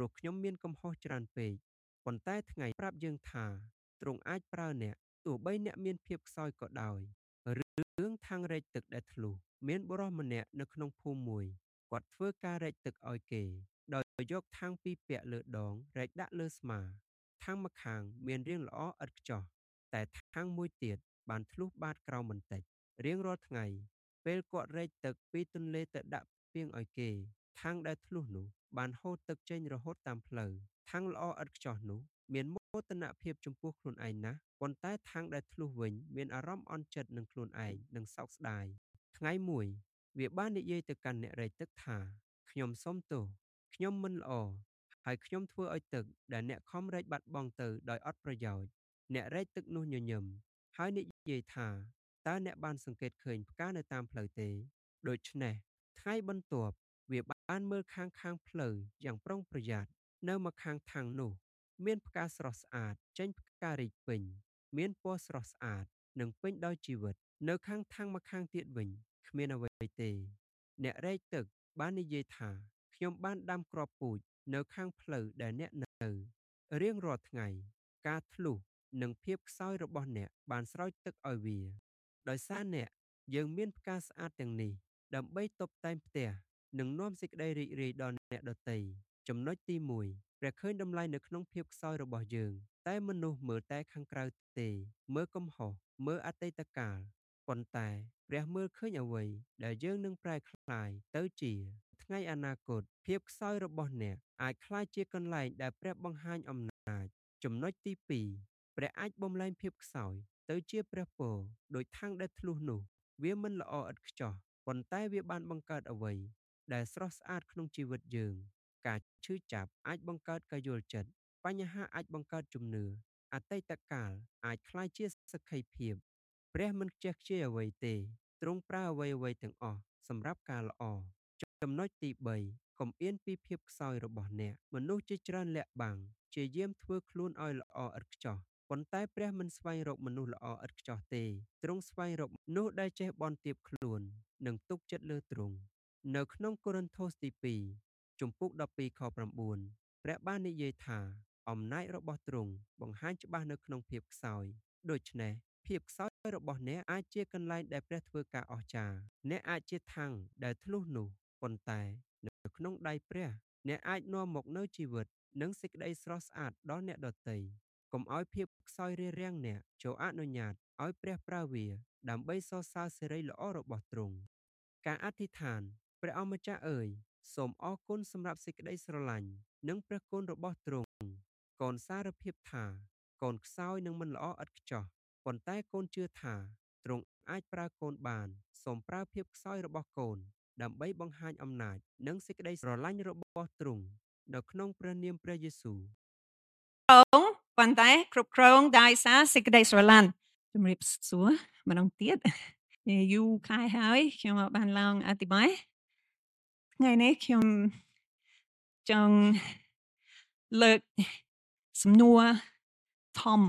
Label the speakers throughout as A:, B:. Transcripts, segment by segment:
A: ព្រោះខ្ញុំមានកំហុសច្រើនពេកប៉ុន្តែថ្ងៃប្រាប់យើងថាទ្រង់អាចប្រើអ្នកទោះបីអ្នកមានភាពខ្សោយក៏ដោយរឿងທາງរែកទឹកដែលធ្លុះមានបុរសម្នាក់នៅក្នុងភូមិមួយគាត់ធ្វើការរែកទឹកឲ្យគេដោយយកທາងពីរពាក់លើដងរែកដាក់លើស្មាທາងម្ខាងមានរាងល្អឥតខ្ចោះតែທາងមួយទៀតបានធ្លុះបាតក្រោមបន្តិចរៀងរាល់ថ្ងៃពេលគាត់រែកទឹកពីទន្លេទៅដាក់ពាងឲ្យគេທາងដែលធ្លុះនោះបានហូរទឹកចេញរហូតតាមផ្លូវທາងល្អឥតខ្ចោះនោះមានមោទនភាពចំពោះខ្លួនឯងណាស់ប៉ុន្តែທາងដែលធ្លុះវិញមានអារម្មណ៍អន់ចិត្តនឹងខ្លួនឯងនិងសោកស្ដាយថ្ងៃមួយវាបាននិយាយទៅកាន់អ្នករែកទឹកថាខ្ញុំសុំទោសខ្ញុំមិនល្អហើយខ្ញុំធ្វើឲ្យទឹកដែលអ្នកខំរែកបាត់បង់ទៅដោយអត់ប្រយោជន៍អ្នករែកទឹកនោះញញឹមហើយនិយាយថាតើអ្នកបានសង្កេតឃើញផ្កានៅតាមផ្លូវទេដូច្នេះថ្ងៃបន្ទាប់វាបានមើលខាងផ្លូវយ៉ាងប្រុងប្រយ័ត្ននៅម្ខាងທາងនោះមានផ្កាស្រស់ស្អាតចេញផ្ការីកពេញមានពណ៌ស្រស់ស្អាតនិងពេញដោយជីវិតនៅខាងທາງម្ខាងទៀតវិញគ្មានអ្វីទេអ្នករែកទឹកបាននិយាយថាខ្ញុំបានដាំគ្រាប់ពូជនៅខាងផ្លូវដែលអ្នកនៅរៀងរាល់ថ្ងៃការធ្លុះនិងភាពខ្សោយរបស់អ្នកបានស្រោចទឹកឲ្យវាដោយសារអ្នកយើងមានផ្កាស្អាតទាំងនេះដើម្បីតុបតែងផ្ទះនិងនាំសេចក្តីរីករាយដល់អ្នកដទៃចំណុចទី1ព្រះឃើញតម្លៃនៅក្នុងភាពខ្សោយរបស់យើងតែមនុស្សមើលតែខាងក្រៅទេមើលកំហុសមើលអតីតកាលប៉ុន្តែព្រះមើលឃើញអ្វីដែលយើងនឹងប្រែក្លាយទៅជាថ្ងៃអនាគតភាពខ្សោយរបស់អ្នកអាចក្លាយជាកន្លែងដែលព្រះបង្ហាញអំណាចចំណុចទី2ព្រះអាចបំលែងភាពខ្សោយទៅជាព្រះពរដោយທາງដែលធ្លុះនោះវាមិនល្អឥតខ្ចោះប៉ុន្តែវាបានបង្កើតអ្វីដែលស្រស់ស្អាតក្នុងជីវិតយើងការឈឺចាប់អាចបង្កើតការយល់ចិត្តបញ្ហាអាចបង្កើតជំនឿអតីតកាលអាចក្លាយជាសក្ខីភាពព្រះមិនខ្ជះខ្ជាយអ្វីទេទ្រង់ប្រើអ្វីៗទាំងអស់សម្រាប់ការល្អចំណុចទី3កុំអៀនពីភាពខ្សោយរបស់អ្នកមនុស្សជាច្រើនលាក់បាំងព្យាយាមធ្វើខ្លួនឲ្យល្អឥតខ្ចោះប៉ុន្តែព្រះមិនស្វែងរកមនុស្សល្អឥតខ្ចោះទេទ្រង់ស្វែងរកមនុស្សដែលចេះបន់ទាបខ្លួននិងទុកចិត្តលើទ្រង់នៅក្នុងកូរិនថូសទី2ជំពូក12ខ9ព្រះបាននិយាយថាអំណាចរបស់ទ្រង់បង្ហាញច្បាស់នៅក្នុងភាពខ្សោយដូច្នេះភាពខ្សោយរបស់អ្នកអាចជាកន្លែងដែលព្រះធ្វើការអស្ចារ្យអ្នកអាចជាທາງដែលធ្លុះនោះប៉ុន្តែនៅក្នុងដៃព្រះអ្នកអាចនាំមកនូវជីវិតនិងសេចក្តីស្រស់ស្អាតដល់អ្នកដទៃកុំឲ្យភាពខ្សោយរារាំងអ្នកចូលអនុញ្ញាតឲ្យព្រះប្រើវាដើម្បីសរសើរសេរីល្អរបស់ទ្រង់ការអធិដ្ឋានព្រះអម្ចាស់អើយសូមអរគុណសម្រាប់សេចក្តីស្រឡាញ់និងព្រះគុណរបស់ទ្រង់កូនសារភាពថាកូនខ្សោយនឹងមិនល្អឥតខ្ចោះប៉ុន្តែកូនជឿថាទ្រង់អាចប្រើកូនបានសូមប្រើភាពខ្សោយរបស់កូនដើម្បីបង្ហាញអំណាចនិងសេចក្តីស្រឡាញ់របស់ទ្រង់នៅក្នុងព្រះនាមព្រះយេស៊ូវ
B: ប៉ុន្តែគ្រប់គ្រងដោយសារសេចក្តីស្រឡាញ់ជំរាបសួរម្ដងទៀតយូរខែហើយខ្ញុំបានឡើងអធិប្បាយថ្ងៃនេះខ្ញុំចង់លើកសំណួរធំ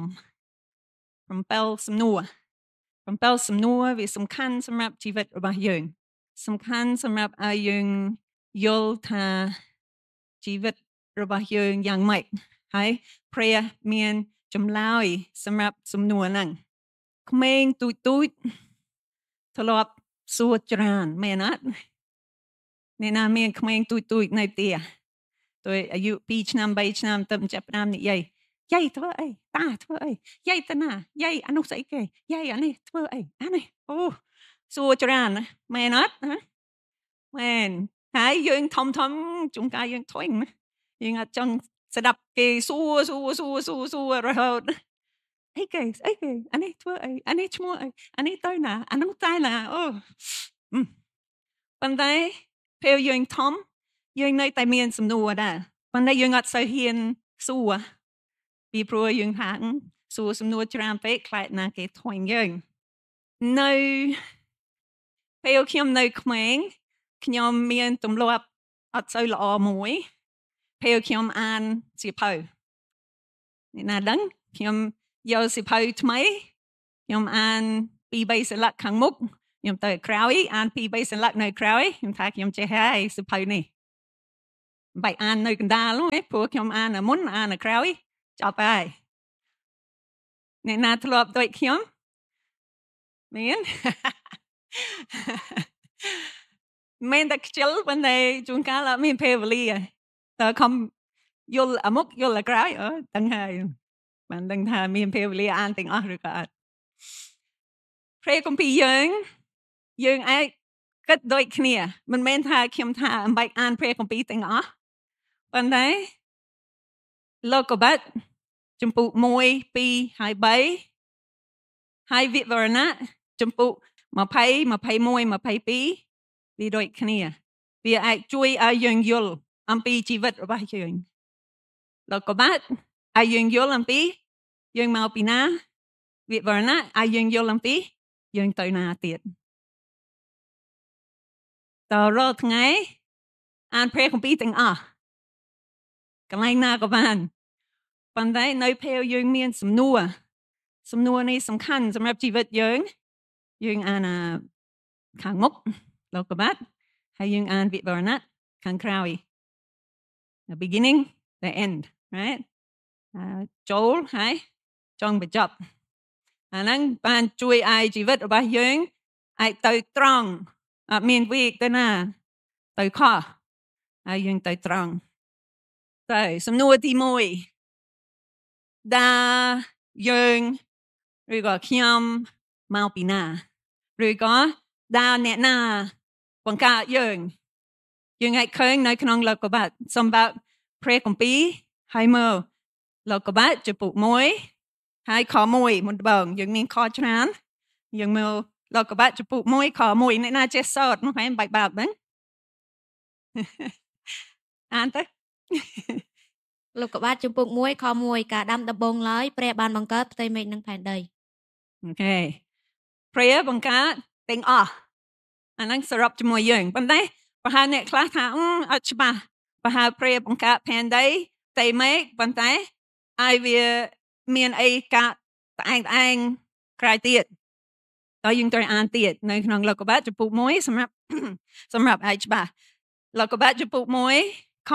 B: 7សំណួរវាសំខាន់សម្រាប់ជីវិតរបស់យើងសំខាន់សម្រាប់ឲ្យយើងយល់ថាជីវិតរបស់យើងយ៉ាងម៉េចហើយព្រះមានចម្លើយសម្រាប់សំណួរហ្នឹងក្មេងទូចធ្លាប់សួរច្រើនមែនអត់អ្នកណាមានក្មេងទូចនៅផ្ទះទៅអាយុ2ឆ្នាំ3ឆ្នាំទៅចាប់ផ្ដើមនិយាយយាយធ្វើអីតាធ្វើអីយាយទៅណាយាយអានោះស្អីគេយាយអានេះធ្វើអីអានេះអូសួរច្រើនមែនអត់មែនហើយយើងធំជួនកាលយើងធុញយើងអត់ចង់ស្ដាប់គេសួររហូតអីគេអានេះធ្វើអីអានេះឈ្មោះអីអានេះទៅណាអានោះទៅណាអូប៉ុន្តែពេលយើងធំយើងនៅតែមានសំណួរដែរប៉ុន្តែយើងអត់សូវហ៊ានសួរពីព្រោះយើងថាសួរសំណួរច្រើនពេកខ្លាចណាគេធុញយើងនៅពេលខ្ញុំនៅក្មេងខ្ញុំមានទម្លាប់អត់សូវល្អមួយពេលខ្ញុំអានសៀវភៅអ្នកណាដឹងខ្ញុំយកសៀវភៅថ្មីខ្ញុំអាន2-3សន្លឹកខាងមុខខ្ញុំទៅក្រោយអាន2-3សន្លឹកនៅក្រោយខ្ញុំថាខ្ញុំចេះហើយសៀវភៅនេះបាយអាននៅកណ្ដាលហ្នឹងព្រោះខ្ញុំអានមុនអានក្រោយចប់ហើយអ្នកណាធ្លាប់ដូចខ្ញុំមានមានតែខ្ជិលប៉ុន្តែជួនកាលអត់មានពេលវេលាតើខំយល់អាមុខយល់អាក្រោយដឹងហើយបានដឹងថាមានពេលវេលាអានទាំងអស់ឬក៏អត់ព្រះគម្ពីរយើងអាចគិតដូចគ្នាមិនមែនថាខ្ញុំថាអំបែកអានព្រះគម្ពីរទាំងអស់ប៉ុន្តែលោកុបាទជំពូក1 2ហើយ3ហើយវិវរណៈជំពូក20 21 22វាដូចគ្នាវាអាចជួយឲ្យយើងយល់អំពីជីវិតរបស់យើងលោកុបាទឲ្យយើងយល់អំពីយើងមកពីណាវិវរណៈឲ្យយើងយល់អំពីយើងទៅណាទៀតតរាល់ថ្ងៃអានព្រះគម្ពីរទាំងអស់កន្លែងណាក៏បានប៉ុន្តែនៅពេលយើងមានសំណួរនេះសំខាន់សម្រាប់ជីវិតយើងអានខាងមុខលោកុបាទហើយយើងអានវិវរណៈខាងក្រោយ the beginning the end right ចូលហើយចង់បញ្ចប់អាហ្នឹងបានជួយឲ្យជីវិតរបស់យើងអាចទៅត្រង់អត់មានវិកទៅណាទៅខុសហើយយើងទៅត្រង់ទៅសំណួរទី1ដាយើងឬក៏ខ្ញុំមកពីណាឬក៏ដាអ្នកណាបង្កើតយើងអាចឃើញនៅក្នុងលោកុបាទសម្បត្តិព្រះគម្ពីរហើយមើលលោកុបាទជំពូក1ហើយខ1មុនដំបូងយើងមានខច្រើនយើងមើលលោកុបាទជំពូក1ខ1អ្នកណាចេះសតនោះហ្នឹងបែកបាក់ហ្នឹងអានទៅ
C: លោកុបាទជំពូក1ខ1ការដាំដំបូងឡើយព្រះបានបង្កើតផ្ទៃមេឃនិងផែនដី
B: អូខេព្រះបង្កើតទាំងអស់អាហ្នឹងសរុបជាមួយយើងប៉ុន្តែប្រហែលអ្នកខ្លះថាអត់ច្បាស់ប្រហែលព្រះបង្កើតផែនដីផ្ទៃមេឃប៉ុន្តែឲ្យវាមានអីកាត្អែងក្រៅទៀតតើយើងត្រូវអានទៀតនៅក្នុងលោកុបាទជំពូក1សម្រាប់ឲ្យច្បាស់លោកុបាទជំពូក1ខ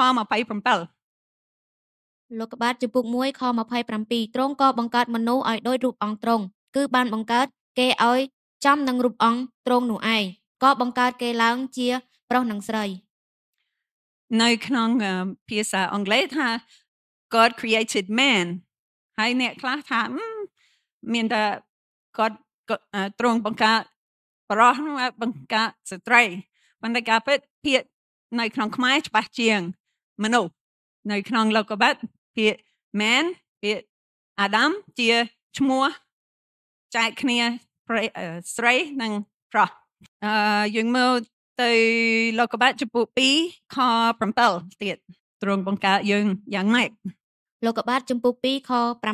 B: 27
C: លោកុបាទជំពូក1ខ27ទ្រង់ក៏បង្កើតមនុស្សឲ្យដូចរូបអង្គទ្រង់គឺបានបង្កើតគេឲ្យចំនឹងរូបអង្គទ្រង់នោះឯងក៏បង្កើតគេឡើងជាប្រុសនិងស្រី
B: នៅក្នុងភាសាអង់គ្លេសថា God created man ហើយអ្នកខ្លះថាមានតែ God ទ្រង់បង្កើតប្រុសនោះបង្កើតស្ត្រីប៉ុន្តែការពិតពាក្យនៅក្នុងខ្មែរច្បាស់ជាងមនុស្សនៅក្នុងលោកុបាទពាក្យ man ពាក្យ Adam ជាឈ្មោះចែកគ្នាស្រីនិងប្រុសយើងមើលទៅលោកុបាទជំពូក2ខ7ទៀតទ្រង់បង្កើតយើងយ៉ាងម៉េច
C: លោកុបាទជំពូក2ខ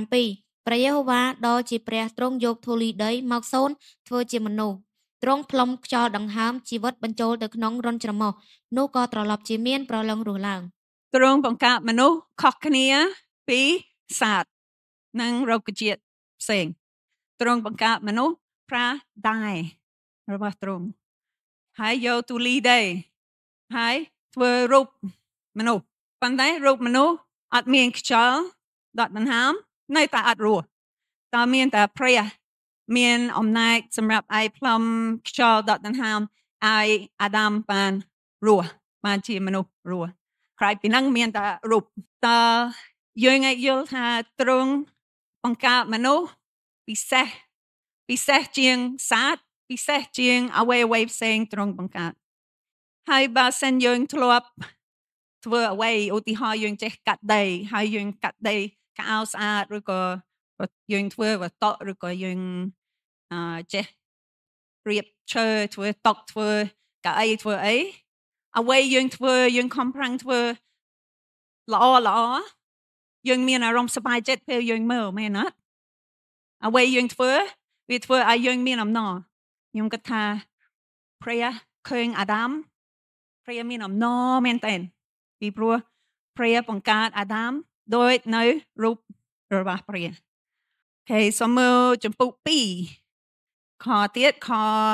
C: 7ព្រះយេហូវ៉ាដ៏ជាព្រះទ្រង់យកធូលីដីមកសូនធ្វើជាមនុស្សទ្រង់ផ្លុំខ្យល់ដង្ហើមជីវិតបញ្ចូលទៅក្នុងរន្ធច្រមុះនោះក៏ត្រឡប់ជាមានប្រឡងរស់ឡើង
B: ទ្រង់បង្កើតមនុស្សខុសគ្នាពីសត្វនិងរុក្ខជាតិផ្សេងទ្រង់បង្កើតមនុស្សប្រើដៃរបស់ទ្រង់ហើយយកទូលីដីហើយធ្វើរូបមនុស្សប៉ុន្តែរូបមនុស្សអត់មានខ្យល់ដកដង្ហើមនៅតែអត់រស់តើមានតែព្រះមានអំណាចសម្រាប់ឲ្យផ្លុំខ្យល់ដកដង្ហើមឲ្យអាដាមបានរស់បានជាមនុស្សរស់ក្រៅពីហ្នឹងមានតែរូបតើយើងអាចយល់ថាទ្រង់បង្កើតមនុស្សពិសេសជាងសត្វពិសេសជាងអ្វីផ្សេងទ្រង់បង្កើតហើយបើសិនយើងធ្លាប់ធ្វើអ្វីឧទាហរណ៍យើងចេះកាត់ដីហើយយើងកាត់ដីកៅស្អាតឬក៏យើងធ្វើវត្ថុឬក៏យើងចេះរៀបឈើធ្វើតុធ្វើកៅអីធ្វើអីអ្វីយើងធ្វើយើងខំប្រឹងធ្វើល្អយើងមានអារម្មណ៍សប្បាយចិត្តពេលយើងមើលមែនអត់អ្វីយើងធ្វើវាធ្វើឲ្យយើងមានអំណរខ្ញុំគិតថាព្រះឃើញអាដាមព្រះមានអំណរមែនតើពីព្រោះព្រះបង្កើតអាដាមដោយនៅរូបរបស់ព្រះហើយសូមមើលចំពុក2ខទៀតខ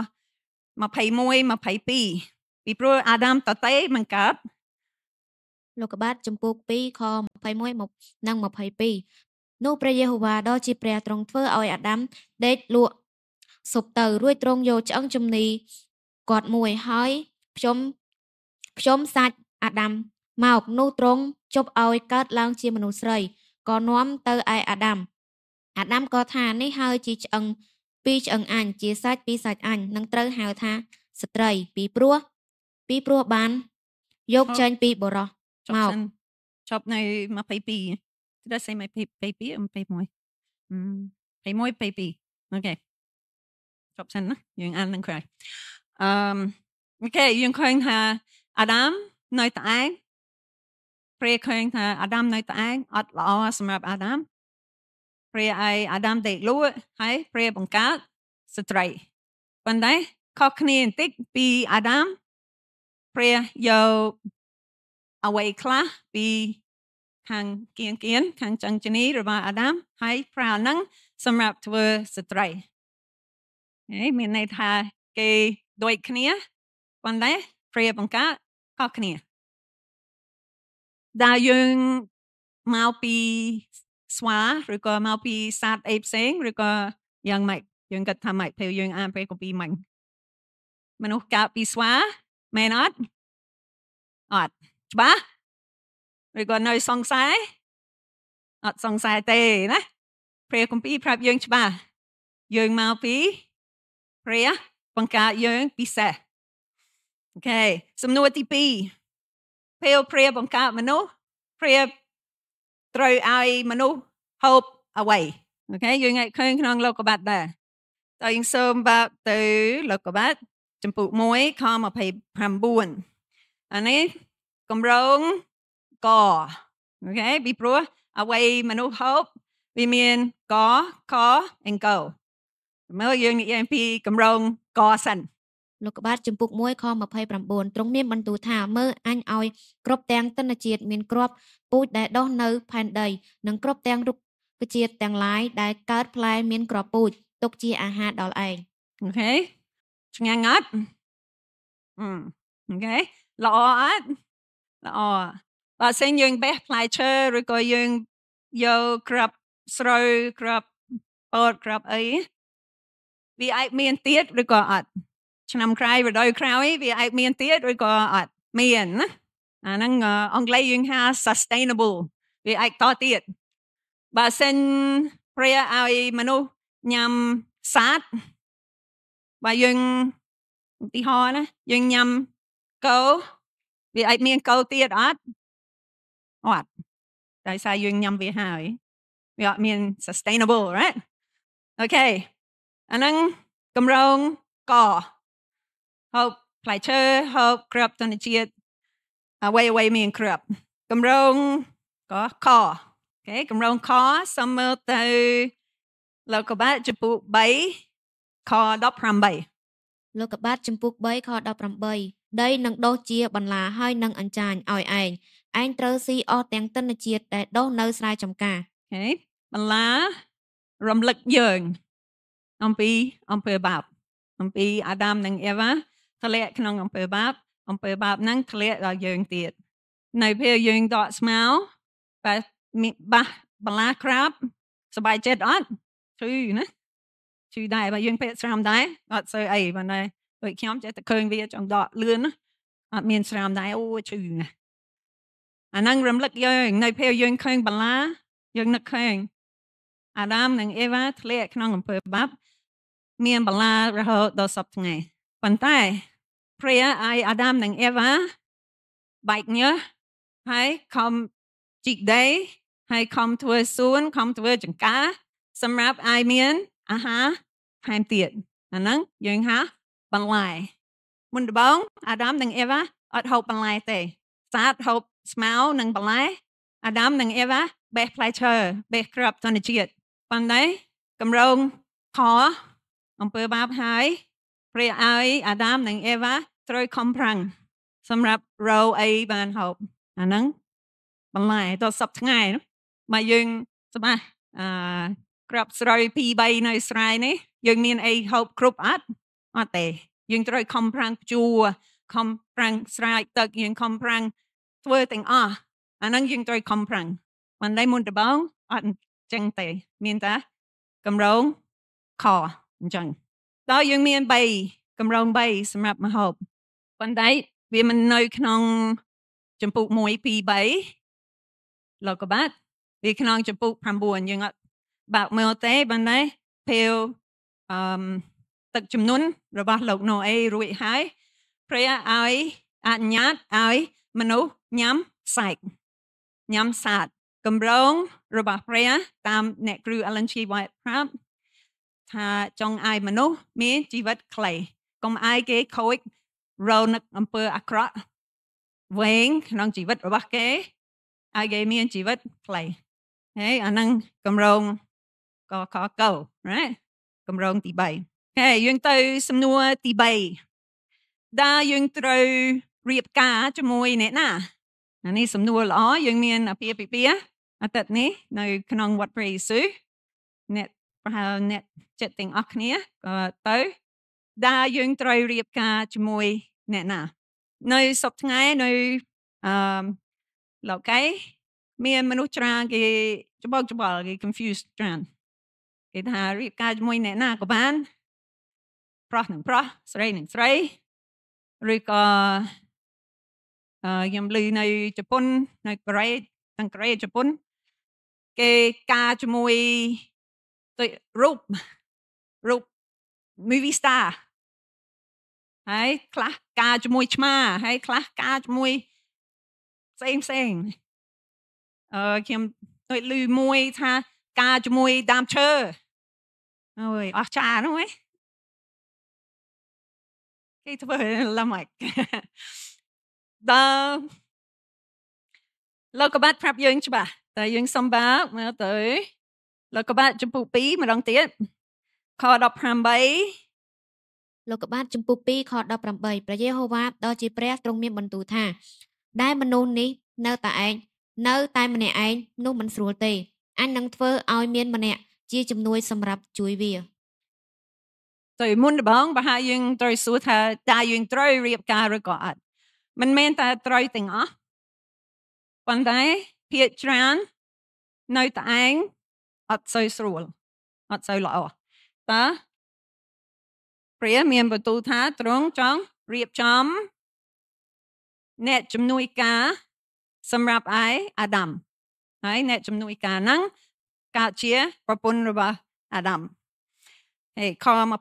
B: 21 22ពីព្រោះអាដាមតតេមិនកើត
C: លោកុបាទចំពោះ2ខ21និង22នោះព្រះយេហូវ៉ាដ៏ជាព្រះទ្រង់ធ្វើឲ្យអាដាមដេកលក់សពទៅរួចទ្រង់យកឆ្អឹងជំនីគាត់មួយហើយភ្ជុំសាច់អាដាមមកនោះទ្រង់ជប់ឲ្យកើតឡើងជាមនុស្សស្រីក៏នាំទៅឯអាដាមក៏ថានេះហើយជាឆ្អឹងពីឆ្អឹងអញជាសាច់ពីសាច់អញនឹងត្រូវហៅថាស្ត្រីពីព្រោះបានយកចេញពីបុរសមក
B: ចប់នៅ22ត្រូវសេ22 អូខេចប់សិនណាយើងអាននឹងក្រោយអូខេយើងឃើញថាអាដាមនៅតែឯងព្រះឃើញថាអាដាមនៅតែឯងអត់ល្អសម្រាប់អាដាមព្រះឲ្យអាដាមដេកលក់ហើយព្រះបង្កើតស្ត្រីប៉ុន្តែខុសគ្នាបន្តិចពីអាដាមព្រះយកអ្វីខ្លះពីខាងគៀងខាងចង្ចនីរបស់អាដាមហើយប្រើនឹងសម្រាប់ធ្វើស្ត្រីមានន័យថាគេដូចគ្នាប៉ុន្តែព្រះបង្កើតខុសគ្នាដែលយើងមកពីស្វាឬក៏មកពីសាទអីផ្សេងឬក៏យ៉ាងម៉េចយើងគិតថាម៉េចពេលយើងអានពេលកូពីមិញមនុស្សកើតពីស្វាមែនអត់ច្បាស់ឬក៏នៅសង្ស័យអត់សង្ស័យទេណាព្រះគម្ពីរប្រាប់យើងច្បាស់យើងមកពីព្រះបង្កើតយើងពិសេសអូខេសំណួរទី2ពេលព្រះបង្កើតមនុស្សព្រះត្រូវឲ្យមនុស្សហូបអ្វីអូខេយើងអាចឃើញក្នុងលោកុបាទដែរតើយើងសូមបាក់ទៅលោកុបាទចំពុក1ខ29អានេះកម្រងកអូខេពីព្រោះអ្វីមនុស្សហូបវាមានកខនិងកមើលយើងនិយាយពីកម្រងកសិន
C: លោកុបាទចំពុក1ខ29ទ្រង់មានបន្ទូលថាមើលអញឲ្យគ្រប់ទាំងទិន្នជាតិមានគ្រាប់ពូជដែលដុះនៅផែនដីនិងគ្រប់ទាំងរុក្ខជាតិទាំងឡាយដែលកើតផ្លែមានគ្រាប់ពូជទុកជាអាហារដល់ឯង
B: អូខេឆ្ងាញ់អត់អូខេល្អអត់ល្អបើសិនយើងបេះផ្លែឈើឬក៏យើងយកគ្រាប់ស្រូវគ្រាប់ពោតគ្រាប់អីវាអាចមានទៀតឬក៏អត់ឆ្នាំក្រោយរដូវក្រោយវាអាចមានទៀតឬក៏អត់មានណាអាហ្នឹងអង់គ្លេសយើងហៅ sustainable វាអាចតទៀតបើសិនព្រះឲ្យមនុស្សញ៉ាំសាតបើយើងឧទាហរណ៍ណាយើងញ៉ាំកោវាអាចមានកោទៀតអត់តែសារយើងញ៉ាំវាហើយវាអត់មាន sustainable right អូខេអាហ្នឹងកម្រងកហូបផ្លែឈើហូបគ្រាប់ទិន្នជាតិអ្វីមានគ្រាប់កម្រងកអូខេកម្រងខសំមើលទៅលោកុបាទចំពុក3ខ18
C: លោកុបាទចំពុក3ខ18ដីនឹងដុះជាបន្លាហើយនឹងអញ្ចាញឲ្យឯងត្រូវស៊ីអស់ទាំងទិន្នជាតិដែលដុះនៅស្រែចម្ការ
B: អូខេបន្លារំលឹកយើងអំពីបាបអំពីអាដាមនិងអេវ៉ាធ្លាក់ក្នុងអំពើបាបហ្នឹងធ្លាក់ដល់យើងទៀតនៅពេលយើងដកស្មៅបែបះបន្លាក្រាបសบายចិត្តអត់ជឿណាជឿដែរបើយើងពេកស្រាមដែរអត់សូវអីប៉ុន្តែដូចខ្ញុំចេះតែឃើញវាចង់ដកលឿនណាអត់មានស្រាមដែរអូជឿណាអាហ្នឹងរំលឹកយើងនៅពេលយើងឃើញបន្លាយើងនឹកឃើញអាដាមនិងអេវ៉ាធ្លាក់ក្នុងអំពើបាបមានបន្លារហូតដល់សពថ្ងៃប៉ុន្តែព្រះឲ្យអាដាមនិងអេវ៉ាបែកញើសហើយខំជីកដីហើយខំធ្វើសួនខំធ្វើចង្ការសម្រាប់ឲ្យមានអាហារថែមទៀតអាហ្នឹងយើងហៅបន្លែមុនដំបូងអាដាមនិងអេវ៉ាអត់ហូបបន្លែទេសាទហូបស្មៅនិងបន្លែអាដាមនិងអេវ៉ាបេះផ្លែឈើបេះគ្រាប់ធម្មជាតិប៉ុន្តែកម្រងខអំពើបាបហើយព្រះឲ្យអាដាមនិងអេវ៉ាត្រូវខំប្រឹងសម្រាប់រកអីបានហូបអាហ្នឹងបន្លែដល់សពថ្ងៃមកយើងស្មាស់ក្របស្រូវ 2-3 នៅស្រែនេះយើងមានអីហូបគ្រប់អត់ទេយើងត្រូវខំប្រឹងជួខំប្រឹងស្រែកទឹកយើងខំប្រឹងធ្វើទាំងអស់អាហ្នឹងយើងត្រូវខំប្រឹងមិនដែលមុនដំបូងអត់ចឹងទេមានតែកម្រងខអញ្ចឹងតើយើងមាន3កម្រង3សម្រាប់ម្ហូបប៉ុន្តែវាមិននៅក្នុងចម្ពោះ1 2 3លោកបាត់វាក្នុងចម្ពោះ9យើងអត់បើកមើលទេប៉ុន្តែពេលទឹកចំនួនរបស់លោកណូអេរួចហើយព្រះឲ្យអនុញ្ញាតឲ្យមនុស្សញ៉ាំសាច់ញ៉ាំសាច់កម្រងរបស់ព្រះតាមអ្នកគ្រូ Ellen G. White ប្រាប់ថាចង់ឲ្យមនុស្សមានជីវិតខ្លីកុំឲ្យគេខូចរនឹកអំពើអាក្រក់វែងក្នុងជីវិតរបស់គេឲ្យគេមានជីវិតខ្លីហើយអានឹងកម្រងក right កម្រងទី3ហើយយើងទៅសំណួរទី3ដែលយើងត្រូវរៀបការជាមួយអ្នកណាអានេះសំណួរល្អយើងមានអាពាហ៍ពិពាហ៍អាទិត្យនេះនៅក្នុងវត្តព្រះយេស៊ូវអ្នកប្រហែលអ្នកចិត្តទាំងអស់គ្នាក៏ទៅដែលយើងត្រូវរៀបការជាមួយអ្នកណានៅសប្តាហ៍ថ្ងៃនៅលោកឯងមានមនុស្សច្រើនគេច្បោកច្បល់គេ confused ច្រើនគេថារៀបការជាមួយអ្នកណាក៏បានប្រុសនឹងប្រុសស្រីនឹងស្រីឬក៏ខ្ញុំឮនៅជប៉ុននៅកូរ៉េទាំងកូរ៉េជប៉ុនគេការជាមួយទៅរូប movie star ហើយខ្លះការជាមួយឆ្មាហើយខ្លះការជាមួយផ្សេងខ្ញុំទៅឮមួយថាការជាមួយដើមឈើអើយអស្ចារ្យនោះហ៎គេធ្វើឡំមកដល់លោកបាត់ប្រាប់យើងច្បាស់តែយើងសំបើកមើលទៅលោកបាត់ចំពោះ2ម្ដងទៀតខ18
C: លោកបាទចំពោះ2ខ18ព្រះយេហូវ៉ាដ៏ជាព្រះទ្រង់មានបន្ទូលថាដែលមនុស្សនេះនៅតែម្នាក់ឯងនោះមិនស្រួលទេអញនឹងធ្វើឲ្យមានម្នាក់ជាជំនួយសម្រាប់ជួយវា
B: ទៅមុនដំបូងបើហើយយើងត្រូវសួរថាតើយើងត្រូវរៀបការឬក៏អត់មិនមែនតែត្រូវទាំងអស់ប៉ុន្តែភាគច្រើននៅតែឯងអត់សូវស្រួលអត់សូវល្អតើព្រះមានបន្ទូលថាទ្រង់ចង់រៀបចំអ្នកជំនួយការសម្រាប់ឯអាដាមហើយអ្នកជំនួយការហ្នឹងកើតជាប្រពន្ធរបស់អាដាមហើយខ22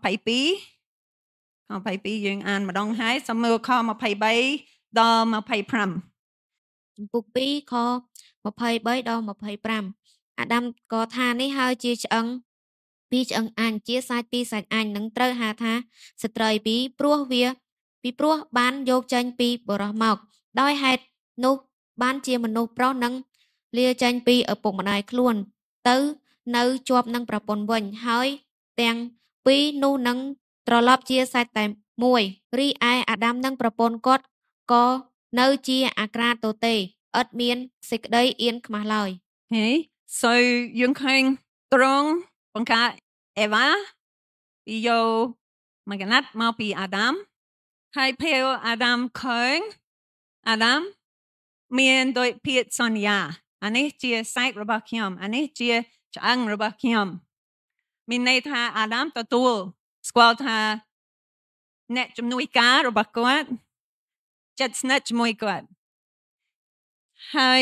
B: យើងអានម្ដងហើយសូមមើលខ23ដល់25
C: ចំពោះ2ខ23ដល់25អាដាមក៏ថានេះហើយជាឆ្អឹងពីឆ្អឹងអញជាសាច់ពីសាច់អញនឹងត្រូវហៅថាស្ត្រីពីព្រោះបានយកចេញពីបុរសមកដោយហេតុនោះបានជាមនុស្សប្រុសនឹងលាចេញពីឪពុកម្ដាយខ្លួនទៅនៅជាប់នឹងប្រពន្ធវិញហើយទាំងពីរនោះនឹងត្រឡប់ជាសាច់តែមួយរីឯអាដាមនិងប្រពន្ធគាត់ក៏នៅជាអាក្រាតទទេឥតមានសេចក្តីអៀនខ្មាស់ឡើយ
B: ហើយ so យើងឃើញត្រង់បង្កើតអេវ៉ាពីយកមកណាត់មកពីអាដាមហើយពេលអាដាមឃើញអាដាមមានដោយពាក្យសន្យាអានេះជាសាច់របស់ខ្ញុំអានេះជាឆ្អឹងរបស់ខ្ញុំមានន័យថាអាដាមទទួលស្គាល់ថាអ្នកជំនួយការរបស់គាត់ចិត្តស្និទ្ធជាមួយគាត់ហើយ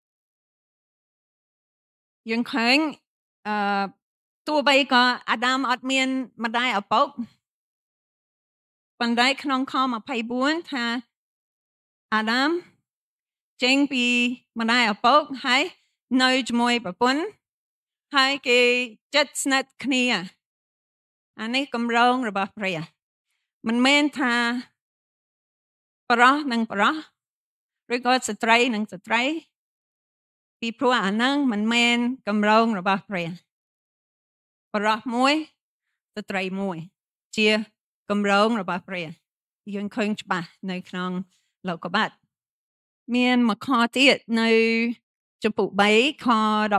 B: យើងឃើញទោះបីក៏អាដាមអត់មានម្ដាយឪពុកប៉ុន្តែក្នុងខ24ថាអាដាមចេញពីម្ដាយឪពុកហើយនៅជាមួយប្រពន្ធហើយគេចិត្តស្និទ្ធគ្នាអានេះកម្រងរបស់ព្រះមិនមែនថាបរោះនិងបរោះឬក៏ស្ត្រីនិងស្ត្រីពីព្រោះអាហ្នឹងមិនមែនកម្រងរបស់ព្រះបរោះមួយស្ត្រីមួយជាកម្រងរបស់ព្រះយើងឃើញច្បាស់នៅក្នុងលោកុបាទមានមួយខទៀតនៅចំពោះ3ខ16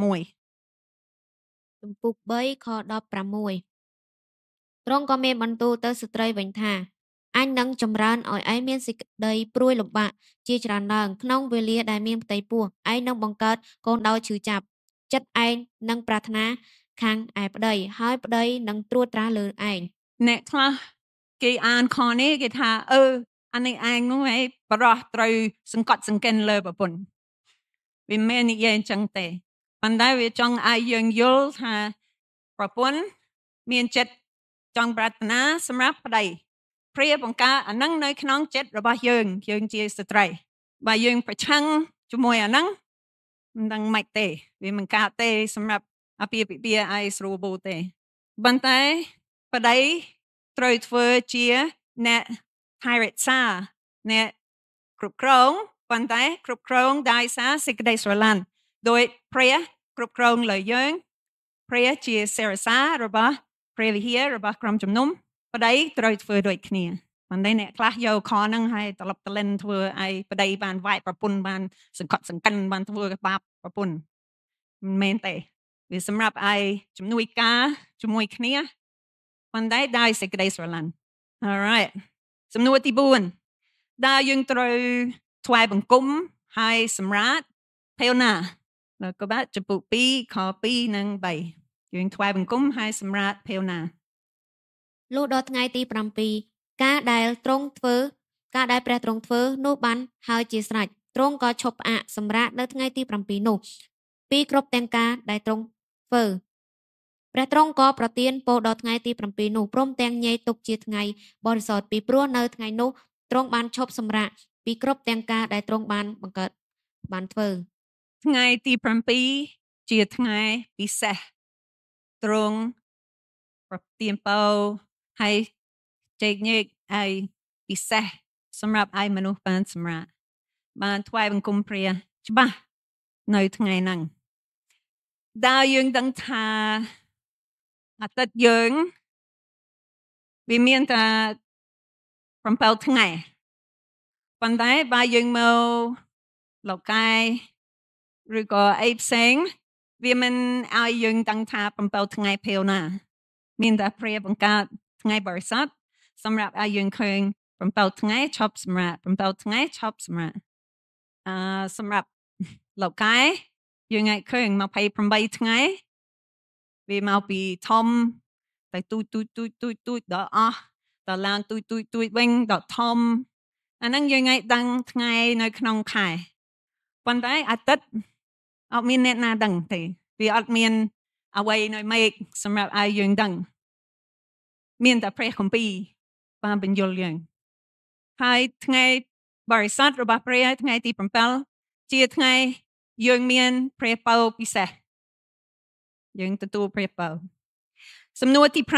C: ចំពោះ3ខ16ទ្រង់ក៏មានបន្ទូលទៅស្ត្រីវិញថាអញនឹងចម្រើនឲ្យឯងមានសេចក្តីព្រួយលំបាកជាច្រើនឡើងក្នុងវេលាដែលមានផ្ទៃពោះឯងនឹងបង្កើតកូនដោយឈឺចាប់ចិត្តឯងនឹងប្រាថ្នាខាងឯប្តីហើយប្តីនឹងត្រួតត្រាលើឯង
B: អ្នកខ្លះគេអានខនេះគេថាអានេះឯងនោះឯងបរោះត្រូវសង្កត់សង្កិនលើប្រពន្ធវាមិននិយាយអញ្ចឹងទេប៉ុន្តែវាចង់ឲ្យយើងយល់ថាប្រពន្ធមានចិត្តចង់ប្រាថ្នាសម្រាប់ប្តីព្រាបង្កើតអានឹងនៅក្នុងចិត្តរបស់យើងជាស្ត្រីបើយើងប្រឆាំងជាមួយអានឹងមិនដឹងម៉េចទេវាមិនកើតទេសម្រាប់អាពាហ៍ពិពាហ៍ឲ្យស្រួលបូទេប៉ុន្តែប្តីត្រូវធ្វើជាអ្នកថែរក្សាអ្នកគ្រប់គ្រងប៉ុន្តែគ្រប់គ្រងដោយសារសេចក្តីស្រឡាញ់ដោយព្រះគ្រប់គ្រងលើយើងព្រះជាសេរសារបស់ព្រះវិហាររបស់ក្រុមជំនុំប្តីត្រូវធ្វើដូចគ្នាប៉ុន្តែអ្នកខ្លះយកខហ្នឹងឲ្យត្រឡប់តលិនធ្វើឲ្យប្តីបានវាយប្រពន្ធបានសង្កត់សង្កិនបានធ្វើបាបប្រពន្ធមិនមែនទេវាសម្រាប់ឲ្យជំនួយការជាមួយគ្នាប៉ុន្តែដោយសេចក្តីស្រឡាញ់ Alright សំណួរទី4តើយើងត្រូវថ្វាយបង្គំហើយសម្រាប់ពេលណាแล้วก็បាទចំពុក2ខ2និង3យើងថ្វាយបង្គំហើយសម្រាប់ពេលណា
C: លុះដល់ថ្ងៃទី7ការដែលព្រះទ្រង់ធ្វើនោះបានហើយជាស្រេចទ្រង់ក៏ឈប់ផ្អាកសម្រាកនៅថ្ងៃទី7នោះពីគ្រប់ទាំងការដែលទ្រង់ធ្វើព្រះទ្រង់ក៏ប្រទានពរដល់ថ្ងៃទី7នោះព្រមទាំងញែកទុកជាថ្ងៃបរិសុទ្ធពីព្រោះនៅថ្ងៃនោះទ្រង់បានឈប់សម្រាកពីគ្រប់ទាំងការដែលទ្រង់បានបង្កើតបានធ្វើ
B: ថ្ងៃទី7ជាថ្ងៃពិសេសទ្រង់ប្រទានពរហើយចែកញែកឲ្យពិសេសសម្រាប់ឲ្យមនុស្សបានសម្រាប់បានថ្វាយបង្គំព្រះច្បាស់នៅថ្ងៃហ្នឹងដែលយើងដឹងថាអាទិត្យយើងវាមានតែ7ថ្ងៃប៉ុន្តែបើយើងមកលោកកាយឬក៏អីផ្សេងវាមិនឲ្យយើងដឹងថា7ថ្ងៃពេលណាមានតែព្រះបង្កើតថ្ងៃបរិសុទ្ធសម្រាប់ឲ្យយើងឃើញ7ថ្ងៃឈប់សម្រាប់7ថ្ងៃឈប់សម្រាប់សម្រាប់លោកកាយយើងអាចឃើញ28ថ្ងៃវាមកពីធំតែទូចដល់អស់ដល់ឡើងទូចវិញដល់ធំអាហ្នឹងយើងអាចដឹងថ្ងៃនៅក្នុងខែប៉ុន្តែអាទិត្យអត់មានអ្នកណាដឹងទេវាអត់មានអ្វីនៅមេឃសម្រាប់ឲ្យយើងដឹងមានតែព្រះគម្ពីរបានបញ្យល់យើងហើយថ្ងៃបរិសុទ្ធរបស់ព្រះថ្ងៃទី7ជាថ្ងៃយើងមានព្រះពរពិសេសយើងទទួលព្រះពរសំណួរទី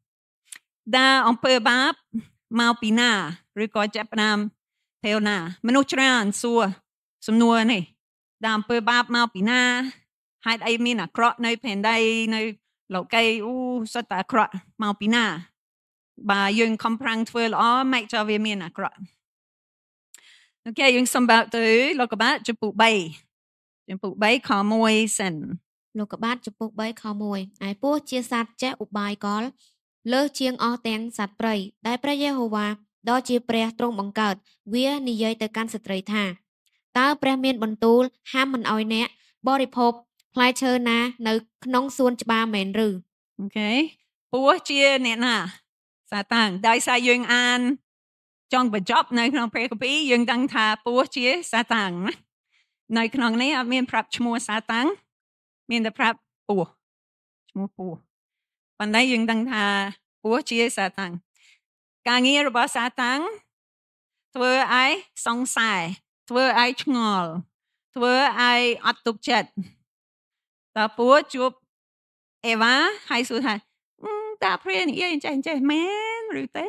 B: 5តើអំពើបាបមកពីណាឬក៏ចាប់ផ្ដើមពេលណាមនុស្សច្រើនសួរសំណួរនេះតើអំពើបាបមកពីណាហេតុអីមានអាក្រក់នៅផែនដីនៅលោកីសុទ្ធតែអាក្រក់មកពីណាបើយើងខំប្រឹងធ្វើល្អមិនចោលវាមានអាក្រក់អូខេយើងសំបើទៅលោកកបាត់ចំពុក3ខ1សិន
C: លោកកបាត់ចំពុក3ខ1ឯពស់ជាសត្វចេះឧបាយកលលើសជាងអស់ទាំងសត្វព្រៃដែលព្រះយេហូវ៉ាដ៏ជាព្រះទ្រង់បង្កើតវានិយាយទៅកាន់ស្ត្រីថាតើព្រះមានបន្ទូលហាមមិនឲ្យអ្នកបរិភោគផ្លែឈើណានៅក្នុងសួនច្បារមែនឬ
B: អូខេពស់ជាអ្នកណាសាតាំងដោយសារយើងអានចង់បញ្ចប់នៅក្នុងព្រះគម្ពីរយើងដឹងថាពស់ជាសាតាំងនៅក្នុងនេះអត់មានប្រាប់ឈ្មោះសាតាំងមានតែប្រាប់ពស់ឈ្មោះពស់ប៉ុន្តែយើងដឹងថាពស់ជាសាតាំងការងាររបស់សាតាំងធ្វើឲ្យសង្ស័យធ្វើឲ្យឆ្ងល់ធ្វើឲ្យអត់ទុកចិត្តតើពស់ជួបអេវ៉ាហើយសួរថាតើព្រះនិយាយចេះមែនឬទេ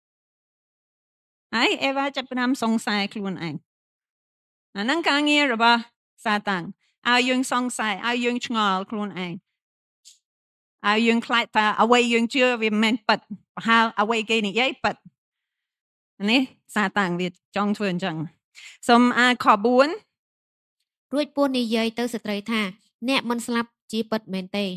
B: ហើយអេវ៉ាចាប់ផ្ដើមសង្ស័យខ្លួនឯងអាហ្នឹងការងាររបស់សាតាំងឲ្យយើងសង្ស័យឲ្យយើងឆ្ងល់ខ្លួនឯងឲ្យយើងខ្លាចថាអ្វីយើងជឿវាមិនមែនពិតប្រហែលអ្វីគេនិយាយពិតនេះសាតាំងវាចង់ធ្វើអញ្ចឹងសូមអានខ4
C: រួចពស់និយាយទៅស្ត្រីថាអ្នកមិនស្លាប់ជាពិតមែនទេ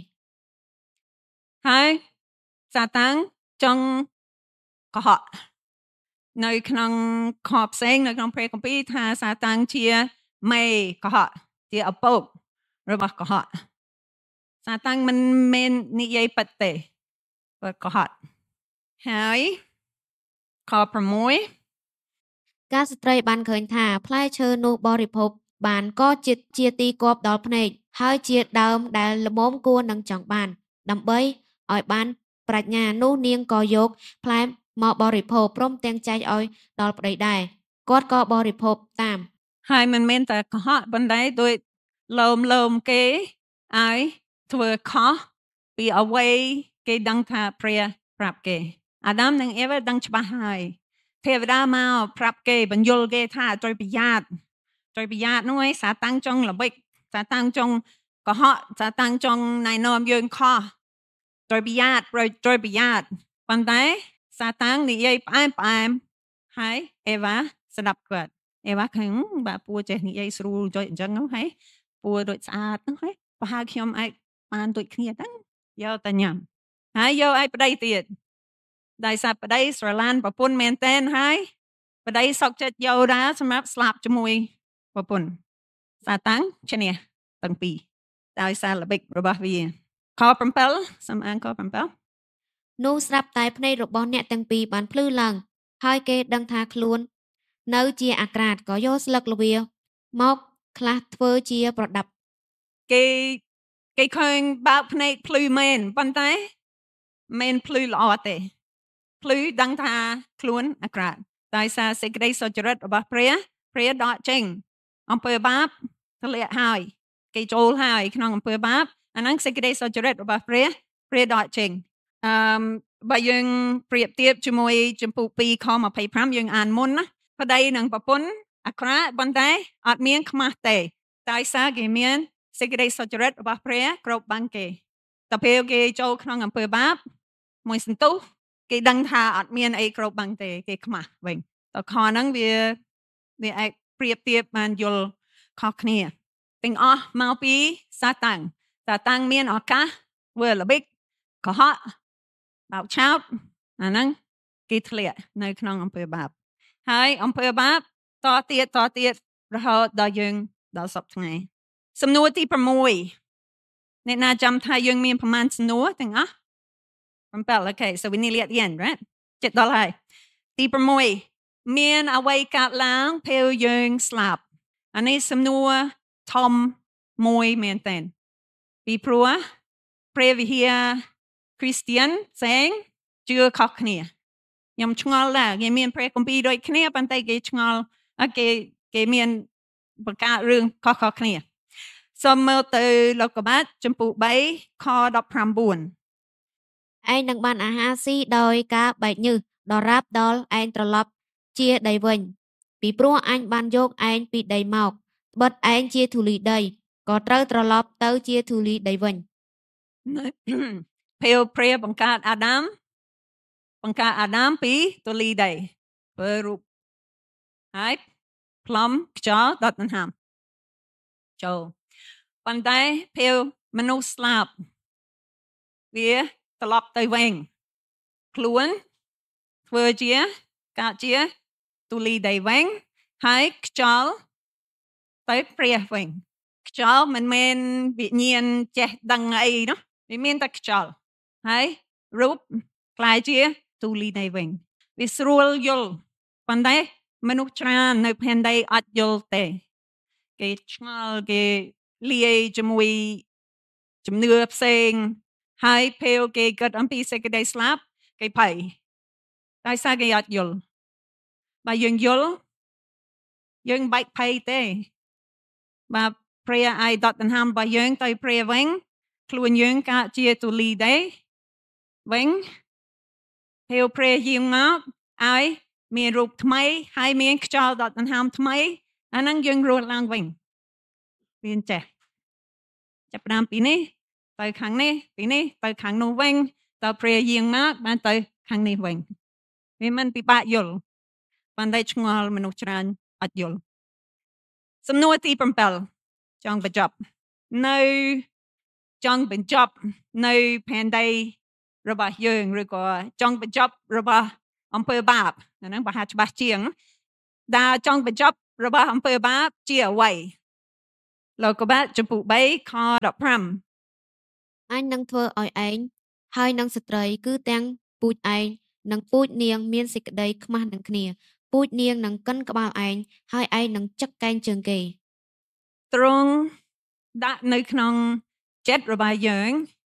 B: ហើយសាតាំងចង់កុហកនៅក្នុងខបផ្សេងនៅក្នុងព្រះគម្ពីរថាសាតាំងជាមេកុហកជាឪពុករបស់កុហកសាតាំងមិនមែននិយាយពិតទេបើកុហកហើយខ6
C: ការស្ត្រីបានឃើញថាផ្លែឈើនោះបរិភោគបានក៏ជាទីគាប់ដល់ភ្នែកហើយជាដើមដែលល្មមគួរនឹងចង់បានដើម្បីឲ្យបានប្រាជ្ញានោះនាងក៏យកផ្លែមកបរិភោគព្រមទាំងចែកឲ្យដល់ប្តីដែរគាត់ក៏បរិភោគតាម
B: ហើយមិនមែនតែកុហកប៉ុន្តែដូចលោមគេឲ្យធ្វើខុសពីអ្វីគេដឹងថាព្រះប្រាប់គេអាដាមនិងអេវ៉ាដឹងច្បាស់ហើយទេវតាមកប្រាប់គេបញ្យល់គេថាត្រូវប្រយ័ត្ននោះឯងសាតាំងចង់ល្បិចសាតាំងចង់កុហកសាតាំងចង់ណែនាំយើងខុសត្រូវប្រយ័ត្នប៉ុន្តែសាតាំងនិយាយផ្អែមហើយអេវ៉ាស្ដាប់គាត់អេវ៉ាឃើញបើពូចេះនិយាយស្រួលចុយអញ្ចឹងហើយពូដូចស្អាតហ្នឹងហើយប្រហែលខ្ញុំអាចបានដូចគ្នាហ្នឹងយកតែញ៉ាំហើយយកឲ្យប្តីទៀតដោយសារប្តីស្រឡាញ់ប្រពន្ធមែនតើហើយប្តីសុកចិត្តយកដែរសម្រាប់ស្លាប់ជាមួយប្រពន្ធសាតាំងឈ្នះទាំងពីរដោយសារល្បិចរបស់វាខ7សំអានខ7
C: នោះស្រាប់តែភ្នែករបស់អ្នកទាំងពីរបានភ្លឺឡើងហើយគេដឹងថាខ្លួននៅជាអាក្រាតក៏យកស្លឹកល្វាមកខ្លះធ្វើជាប្រដាប់
B: គេឃើញបើកភ្នែកភ្លឺមែនប៉ុន្តែមិនភ្លឺល្អទេភ្លឺដឹងថាខ្លួនអាក្រាតដោយសារសេចក្តីសុចរិតរបស់ព្រះដកចេញអំពើបាបធ្លាក់ហើយគេចូលហើយក្នុងអំពើបាបអាហ្នឹងសេចក្តីសុចរិតរបស់ព្រះដកចេញបើយើងប្រៀបធៀបជាមួយចំពុក2ខ25យើងអានមុនណាប្តីនិងប្រពន្ធអាក្រាតប៉ុន្តែអត់មានខ្មាស់ទេដោយសារគេមានសេចក្តីសុចរិតរបស់ព្រះគ្រប់បាំងគេតែពេលគេចូលក្នុងអំពើបាបមួយសន្ទុះគេដឹងថាអត់មានអីគ្រប់បាំងទេគេខ្មាស់វិញតើខហ្នឹងវាអាចប្រៀបធៀបបានយល់ខុសគ្នាទាំងអស់មកពីសាតាំងមានឱកាសធ្វើល្បិចកុហកបោកឆោតអាហ្នឹងគេធ្លាក់នៅក្នុងអំពើបាបហើយអំពើបាបតទៀតរហូតដល់យើងដល់សពថ្ងៃសំណួរទី6អ្នកណាចាំថាយើងមានប្រមាណសំណួរទាំងអស់7 okay so we nearly at the end right ចិត្តដល់ហើយទី6មានអ្វីកើតឡើងពេលយើងស្លាប់អានេះសំណួរធំមួយមែនតើពីព្រោះព្រះវិហារគ្រីស្ទៀនផ្សេងជឿខុសគ្នាខ្ញុំឆ្ងល់ដែរគេមានព្រះគម្ពីរដូចគ្នាប៉ុន្តែគេឆ្ងល់គេមានបង្កើតរឿងខុសគ្នាសូមមើលទៅលោកកបាតចំពុក3ខ19ឯង
C: នឹងបានអាហារស៊ីដោយការបែកញើសដរាបដល់ឯងត្រឡប់ជាដីវិញពីព្រោះអញបានយកឯងពីដីមកត្បិតឯងជាធូលីដីក៏ត្រូវត្រឡប់ទៅជាធូលីដីវិញ
B: ពេលព្រះបង្កើតអាដាមពីធូលីដីធ្វើរូបហើយផ្លំខ្យល់ដុតដង្ហើមចូលប៉ុន្តែពេលមនុស្សស្លាប់វាត្រឡប់ទៅវិញខ្លួនធ្វើជាកើតជាទូលីដីវិញហើយខ្យល់ទៅព្រះវិញខ្យល់មិនមែនវិញ្ញាណចេះដឹងអីនោះវាមានតែខ្យល់ហើយរូបក្លាយជាទូលីដីវិញវាស្រួលយល់ប៉ុន្តែមនុស្សច្រើននៅផែនដីអត់យល់ទេគេឆ្ងល់គេលាយជាមួយជំនឿផ្សេងហើយពេលគេគិតអំពីសេចក្តីស្លាប់គេភ័យដោយសារគេអត់យល់បើយើងយល់យើងបែកភ័យទេបើព្រះឲ្យដុតដង្ហើមរបស់យើងទៅព្រះវិញខ្លួនយើងកើតជាទូលីដែរវិញពេលព្រះយាងមកឲ្យមានរូបថ្មីហើយមានខ្យល់ដុតដង្ហើមថ្មីអាហ្នឹងយើងរស់ឡើងវិញវាចេះចាប់ផ្ដើមពីនេះទៅខាងនេះពីនេះទៅខាងនោះវិញតើព្រះយាងមកបានទៅខាងនេះវិញវាមិនពិបាកយល់ប៉ុន្តែឆ្ងល់មនុស្សច្រើនអត់យល់សំណួរទី7ចង់បញ្ចប់នៅផែនដីរបស់យើងឬក៏ចង់បញ្ចប់របស់អំពើបាបអាហ្នឹងបើហាច្បាស់ជាងដែលចង់បញ្ចប់របស់អំពើបាបជាអ្វីលោកកបាត់ចំពុ3ខ15
C: អញនឹងធ្វើឲ្យឯងហើយនឹងស្ត្រីគឺទាំងពូជឯងនិងពូជនាងមានសេចក្តីខ្មាស់នឹងគ្នាពូជនាងនឹងកិនក្បាលឯងហើយឯងនឹងចឹកកែងជើងគេ
B: ទ្រង់ដាក់នៅក្នុងចិត្តរបស់យើង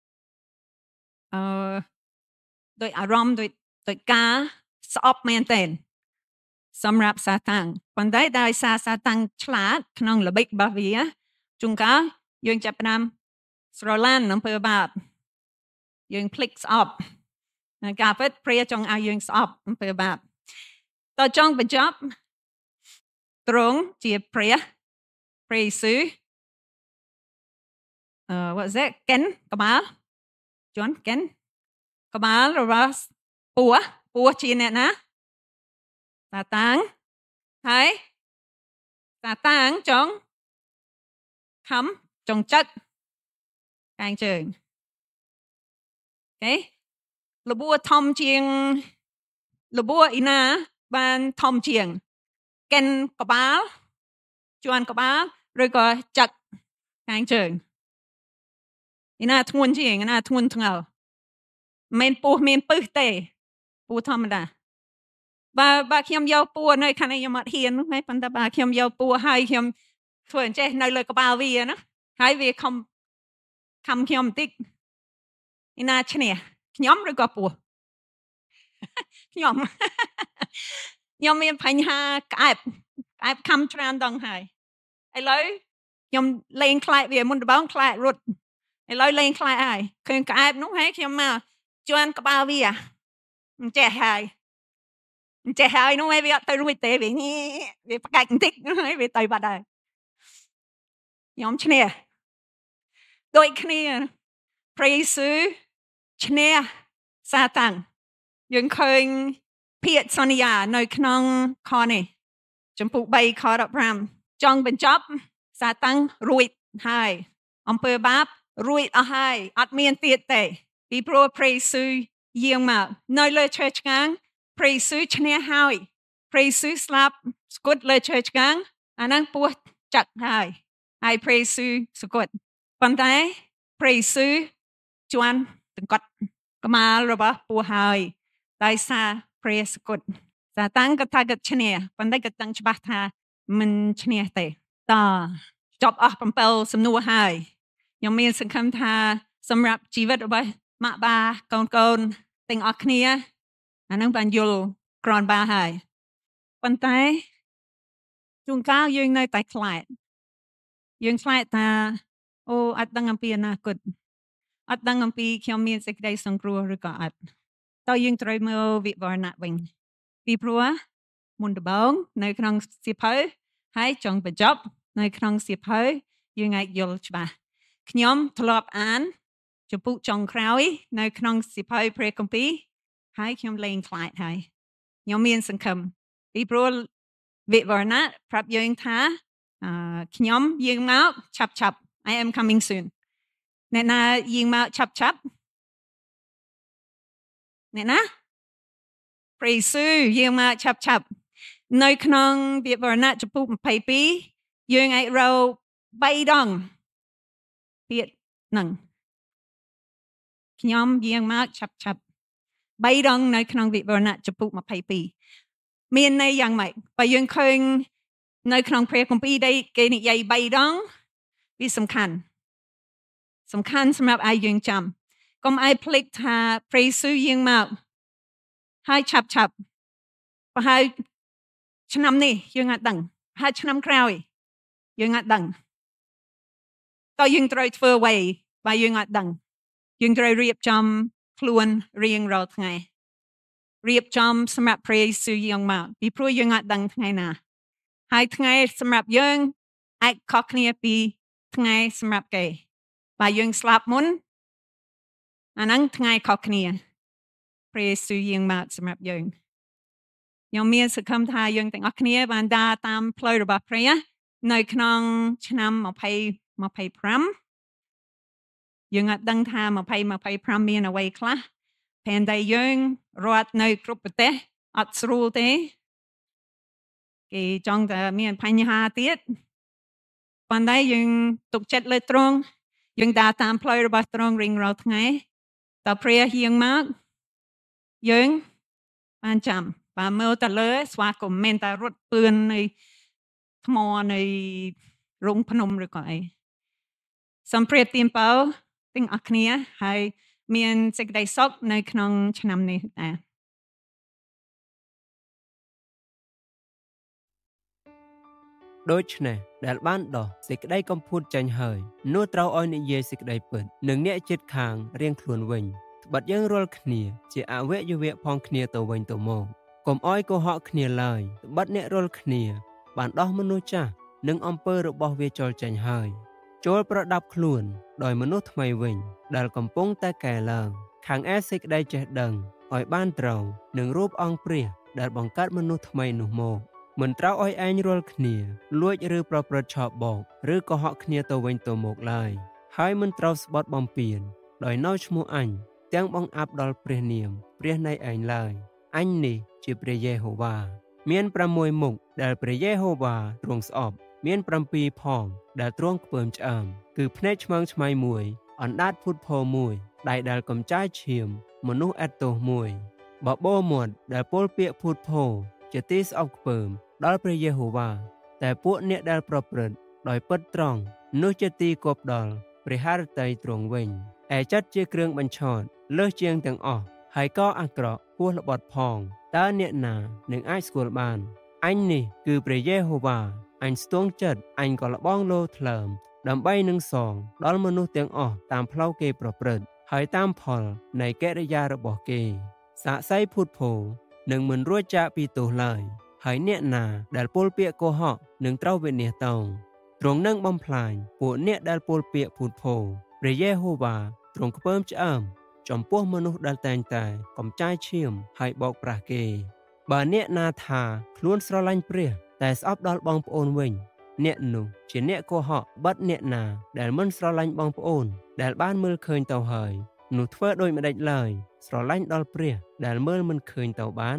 B: ដោយអារម្មណ៍ដោយការស្អប់មែនទែនសម្រាប់សាតាំងប៉ុន្តែដោយសារសាតាំងឆ្លាតក្នុងល្បិចរបស់វាជួនកាលយើងចាប់ផ្ដើមស្រឡាញ់អំពើបាបយើងភ្លេចស្អប់ការពិតព្រះចង់ឲ្យយើងស្អប់អំពើបាបតើចង់បញ្ចប់ទ្រង់ជាព្រះយេស៊ូវwhat is it កិនក្បាលជន់កិនក្បាលរបស់ពស់ជាអ្នកណាសាតាំងហើយសាតាំងចង់ខំចង់ចឹកកែងជើងអូខេលបួរធំជាងលបួរអ៊ីណាបានធំជាងកិនក្បាលជន់ក្បាលឬក៏ចឹកកែងជើងអ៊ីណាធ្ងន់ជាងអ៊ីណាធ្ងន់ធ្ងរមិនពោះមានពឹសទេពូធម្មតាបើខ្ញុំយកពូនៅខាងនេះខ្ញុំអត់ហ៊ានហ្នឹងប៉ុន្តែបើខ្ញុំយកពូហើយខ្ញុំធ្វើអញ្ចេះនៅលើក្បាលវាណាហើយវាខំខ្ញុំបន្តិចឯណាឈ្នះខ្ញុំឬក៏ពូខ្ញុំមានបញ្ហាក្អែបខំច្រើនដងហើយឥឡូវខ្ញុំលេងខ្លែកវាមុនដំបូងខ្លែករត់ឥឡូវលេងខ្លែកហើយឃើញក្អែបនោះហើយខ្ញុំមកជន់ក្បាលវាអញ្ចេះហើយនោះវាអត់ទៅរួចទេវាផ្កាច់បន្តិចហើយវាទៅបាត់ហើយខ្ញុំឈ្នះដូចគ្នាព្រះយេស៊ូវឈ្នះសាតាំងយើងឃើញពាក្យសន្យានៅក្នុងខនេះចំពុ3ខ15ចង់បញ្ចប់សាតាំងរួចហើយអំពើបាបរួចអស់ហើយអត់មានទៀតទេពីព្រោះព្រះយេស៊ូវយាងមកនៅលើឈើឆ្កាងព្រះយេស៊ូវឈ្នះហើយព្រះយេស៊ូវស្លាប់ស្គត់លើឈើឆ្កាងអាហ្នឹងពោះចាក់ហើយព្រះយេស៊ូវស្គត់ប៉ុន្តែព្រះយេស៊ូវជន់តង្កត់ក្បាលរបស់ពោះហើយដោយសារព្រះស្គត់សាតាំងក៏ថាគាត់ឈ្នះប៉ុន្តែគាត់ដឹងច្បាស់ថាមិនឈ្នះទេតចប់អស់7សំណួរហើយខ្ញុំមានសង្ឃឹមថាសម្រាប់ជីវិតរបស់ម៉ាក់បាកូនទាំងអស់គ្នាអានឹងបានយល់ក្រាន់បាហើយប៉ុន្តែជួនកាលយើងនៅតែខ្លាចថាអូអត់ដឹងអំពីអនាគតអត់ដឹងអំពីខ្ញុំមានសេចក្តីសង្គ្រោះឬក៏អត់តើយើងត្រូវមើលវិវរណៈវិញពីព្រោះមុនដំបូងនៅក្នុងសៀវភៅហើយចង់បញ្ចប់នៅក្នុងសៀវភៅយើងអាចយល់ច្បាស់ខ្ញុំធ្លាប់អានចំពុកចុងក្រោយនៅក្នុងសៀវភៅព្រះគម្ពីរហើយខ្ញុំលែងខ្លាចហើយខ្ញុំមានសង្ឃឹមពីព្រោះវិវរណៈប្រាប់យើងថាខ្ញុំយាងមកឆាប់ I am coming soon អ្នកណាយាងមកឆាប់អ្នកណាព្រះយេស៊ូវយាងមកឆាប់នៅក្នុងវិវរណៈចំពុក22យើងអាចរក3ដងពាក្យហ្នឹងខ្ញុំយាងមកឆាប់3ដងនៅក្នុងវិវរណៈចំពុក22មានន័យយ៉ាងម៉េចបើយើងឃើញនៅក្នុងព្រះគម្ពីរដែលគេនិយាយ3ដងវាសំខាន់សម្រាប់ឲ្យយើងចាំកុំឲ្យភ្លេចថាព្រះយេស៊ូវយាងមកហើយឆាប់ប្រហែលឆ្នាំនេះយើងអាចដឹងហើយឆ្នាំក្រោយយើងអាចដឹងតើយើងត្រូវធ្វើអ្វីបើយើងអាចដឹងយើងត្រូវរៀបចំខ្លួនរៀងរាល់ថ្ងៃរៀបចំសម្រាប់ព្រះយេស៊ូវយាងមកពីព្រោះយើងអាចដឹងថ្ងៃណាហើយថ្ងៃសម្រាប់យើងអាចខុសគ្នាពីថ្ងៃសម្រាប់គេបើយើងស្លាប់មុនអាហ្នឹងថ្ងៃខុសគ្នាព្រះយេស៊ូវយាងមកសម្រាប់យើងខ្ញុំមានសង្ឃឹមថាយើងទាំងអស់គ្នាបានដើរតាមផ្លូវរបស់ព្រះនៅក្នុងឆ្នាំ2025យើងអាចដឹងថា2025មានអ្វីខ្លះផែនដែលយើងរត់នៅគ្រប់ប្រទេសអត់ស្រួលទេគេចង់តែមានបញ្ហាទៀតប៉ុន្តែយើងទុកចិត្តលើទ្រង់យើងដើរតាមផ្លូវរបស់ទ្រង់រៀងរាល់ថ្ងៃតើព្រះយាងមកយើងបានចាំបើមើលទៅលើស្វាគមន៍មិនតែរត់ពឿននៃថ្មនៃរងភ្នំឬក៏អីសំព្រាបទៀមពៅទាំងអស់គ្នាហើយមានសេចក្តីសុខនៅក្នុងឆ្នាំនេះដែរ
A: ដូច្នេះដែលបានដោះសេចក្តីកំពូតចេញហើយនោះត្រូវឲ្យនិយាយសេចក្តីពិតនឹងអ្នកជិតខាងរៀងខ្លួនវិញត្បិតយើងរាល់គ្នាជាអវយវៈផងគ្នាទៅវិញទៅមកកុំឲ្យកុហកគ្នាឡើយត្បិតអ្នករាល់គ្នាបានដោះមនុស្សចាស់និងអំពើរបស់វាចូលចេញហើយចូលប្រដាប់ខ្លួនដោយមនុស្សថ្មីវិញដែលកំពុងតែកែឡើងខាងឯសេចក្តីចេះដឹងឲ្យបានត្រូវនឹងរូបអង្គព្រះដែលបង្កើតមនុស្សថ្មីនោះមកមិនត្រូវឲ្យឯងរាល់គ្នាលួចឬប្រព្រឹត្តឆបោកឬកុហកគ្នាទៅវិញទៅមកឡើយហើយមិនត្រូវស្បត់បំពានដោយនៅឈ្មោះអញទាំងបង្អាប់ដល់ព្រះនាមព្រះនៃឯងឡើយអញនេះជាព្រះយេហូវ៉ាមាន6មុខដែលព្រះយេហូវ៉ាទ្រង់ស្អប់មាន7ផងដែលទ្រង់ខ្ពើមឆ្អើមគឺភ្នែកឆ្មើងឆ្មៃមួយអណ្ដាតភុតផោមួយដៃដែលកំចាយឈាមមនុស្សអត់ទោសមួយបបោមាត់ដែលពលពាកភុតផោជាទីស្អប់ខ្ពើមដល់ព្រះយេហូវ៉ាតែពួកអ្នកដែលប្រព្រឹត្តដោយពិតត្រង់នោះជាទីគប់ដល់ព្រះハរតីទ្រង់វិញឯចិត្តជាគ្រឿងបញ្ឆោតលើសជាងទាំងអស់ហើយក៏អាក្រក់ហួសល្បត់ផងតើអ្នកណានឹងអាចស្គាល់បានអញនេះគឺព្រះយេហូវ៉ាអញស្ទង់ចិត្តអញក៏លបងលោថ្លើមដើម្បីនឹងសងដល់មនុស្សទាំងអស់តាមផ្លូវគេប្រព្រឹត្តហើយតាមផលនៃកិរិយារបស់គេសាក្សីភុតភោនឹងមិនរួចចាកពីទោសឡើយហើយអ្នកណាដែលពលពាកកុហកនឹងត្រូវវិនាសទៅទ្រង់នឹងបំផ្លាញពួកអ្នកដែលពលពាកភុតភោព្រះយេហូវ៉ាទ្រង់ខ្ពើមឆ្អើមចំពោះមនុស្សដែលតែងតែកំចាយឈាមហើយបោកប្រាស់គេបើអ្នកណាថាខ្លួនស្រឡាញ់ព្រះតែស្អប់ដល់បងប្អូនវិញអ្នកនោះជាអ្នកកុហកបិទអ្នកណាដែលមិនស្រឡាញ់បងប្អូនដែលបានមើលឃើញទៅហើយនោះធ្វើដូចម្ដេចឡើយស្រឡាញ់ដល់ព្រះដែលមើលមិនឃើញទៅបាន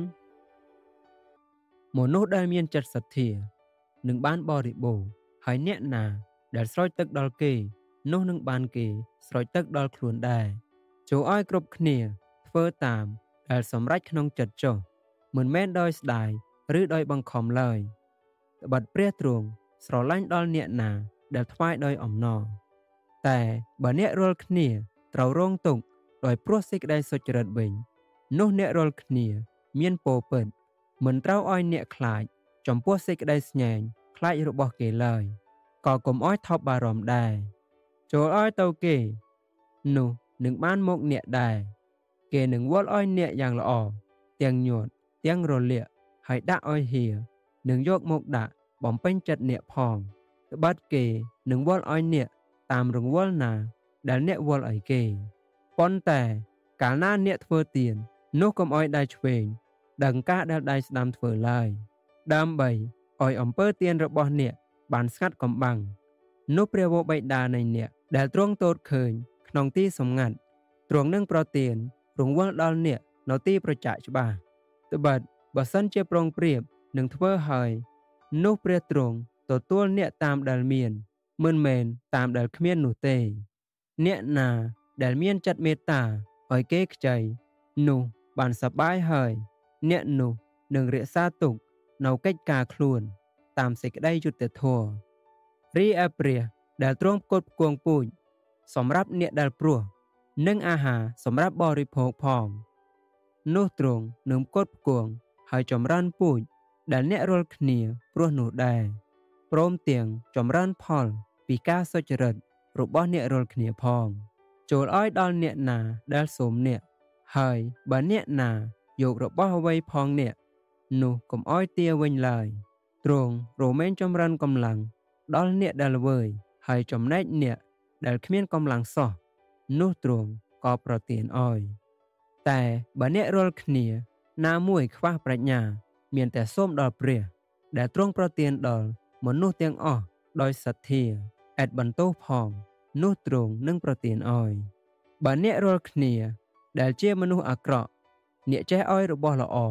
A: មនុស្សដែលមានចិត្តសទ្ធានឹងបានបរិបូរណ៍ហើយអ្នកណាដែលស្រោចទឹកដល់គេនោះនឹងបានគេស្រោចទឹកដល់ខ្លួនដែរចូលឲ្យគ្រប់គ្នាធ្វើតាមដែលសម្រេចក្នុងចិត្តចុះមិនមែនដោយស្ដាយឬដោយបង្ខំឡើយត្បិតព្រះទ្រង់ស្រឡាញ់ដល់អ្នកណាដែលថ្វាយដោយអំណរតែបើអ្នករាល់គ្នាត្រូវរងទុក្ខដោយព្រោះសេចក្តីសុចរិតវិញនោះអ្នករាល់គ្នាមានពរពិតមិនត្រូវឲ្យអ្នកខ្លាចចំពោះសេចក្តីស្ញែងខ្លាចរបស់គេឡើយក៏កុំឲ្យថប់បារម្ភដែរចូលឲ្យទៅគេនោះនឹងបានមកអ្នកដែរគេនឹងវាល់ឲ្យអ្នកយ៉ាងល្អទាំងញាត់ទាំងរលាកហើយដាក់ឲ្យហៀនឹងយកមកដាក់បំពេញចិត្តអ្នកផងត្បិតគេនឹងវាល់ឲ្យអ្នកតាមរង្វល់ណាដែលអ្នកវាល់ឲ្យគេប៉ុន្តែកាលណាអ្នកធ្វើទាននោះកុំឲ្យដៃឆ្វេងដឹងការដែលដៃស្ដាំធ្វើឡើយដើម្បីឲ្យអំពើទានរបស់អ្នកបានស្ងាត់កំបាំងនោះព្រះវរបិតានៃអ្នកដែលទ្រង់ទតឃើញក្នុងទីសម្ងាត់ទ្រង់នឹងប្រទានរង្វាន់ដល់អ្នកនៅទីប្រចាក់ច្បាស់ត្បិតបើសិនជាប្រងព្រៀបនឹងធ្វើហើយនោះព្រះទ្រង់ទទួលអ្នកតាមដែលមានមិនមែនតាមដែលគ្មាននោះទេអ្នកណាដែលមានចិត្តមេត្តាឲ្យគេខ្ចីនោះបានសប្បាយហើយអ្នកនោះនឹងរក្សាទុកនៅកិច្ចការខ្លួនតាមសេចក្តីយុត្តិធម៌រីឯព្រះដែលទ្រង់ផ្គត់ផ្គង់ពូជសម្រាប់អ្នកដែលព្រោះនិងអាហារសម្រាប់បរិភោគផងនោះទ្រង់នឹងផ្គត់ផ្គង់ហើយចម្រើនពូជដែលអ្នករាល់គ្នាព្រោះនោះដែរព្រមទាំងចម្រើនផលពីការសុចរិតរបស់អ្នករាល់គ្នាផងចូលឲ្យដល់អ្នកណាដែលសូមអ្នកហើយបើអ្នកណាយករបស់អ្វីផងអ្នកនោះកុំឲ្យទាវិញឡើយទ្រង់រមែងចម្រើនកម្លាំងដល់អ្នកដែលល្វើយហើយចំណែកអ្នកដែលគ្មានកម្លាំងសោះនោះទ្រង់ក៏ប្រទានឲ្យតែបើអ្នករាល់គ្នាណាមួយខ្វះប្រាជ្ញាមានតែសូមដល់ព្រះដែលទ្រង់ប្រទានដល់មនុស្សទាំងអស់ដោយសទ្ធាឥតបន្ទោសផងនោះទ្រង់នឹងប្រទានឲ្យបើអ្នករាល់គ្នាដែលជាមនុស្សអាក្រក់អ្នកចេះឲ្យរបស់ល្អ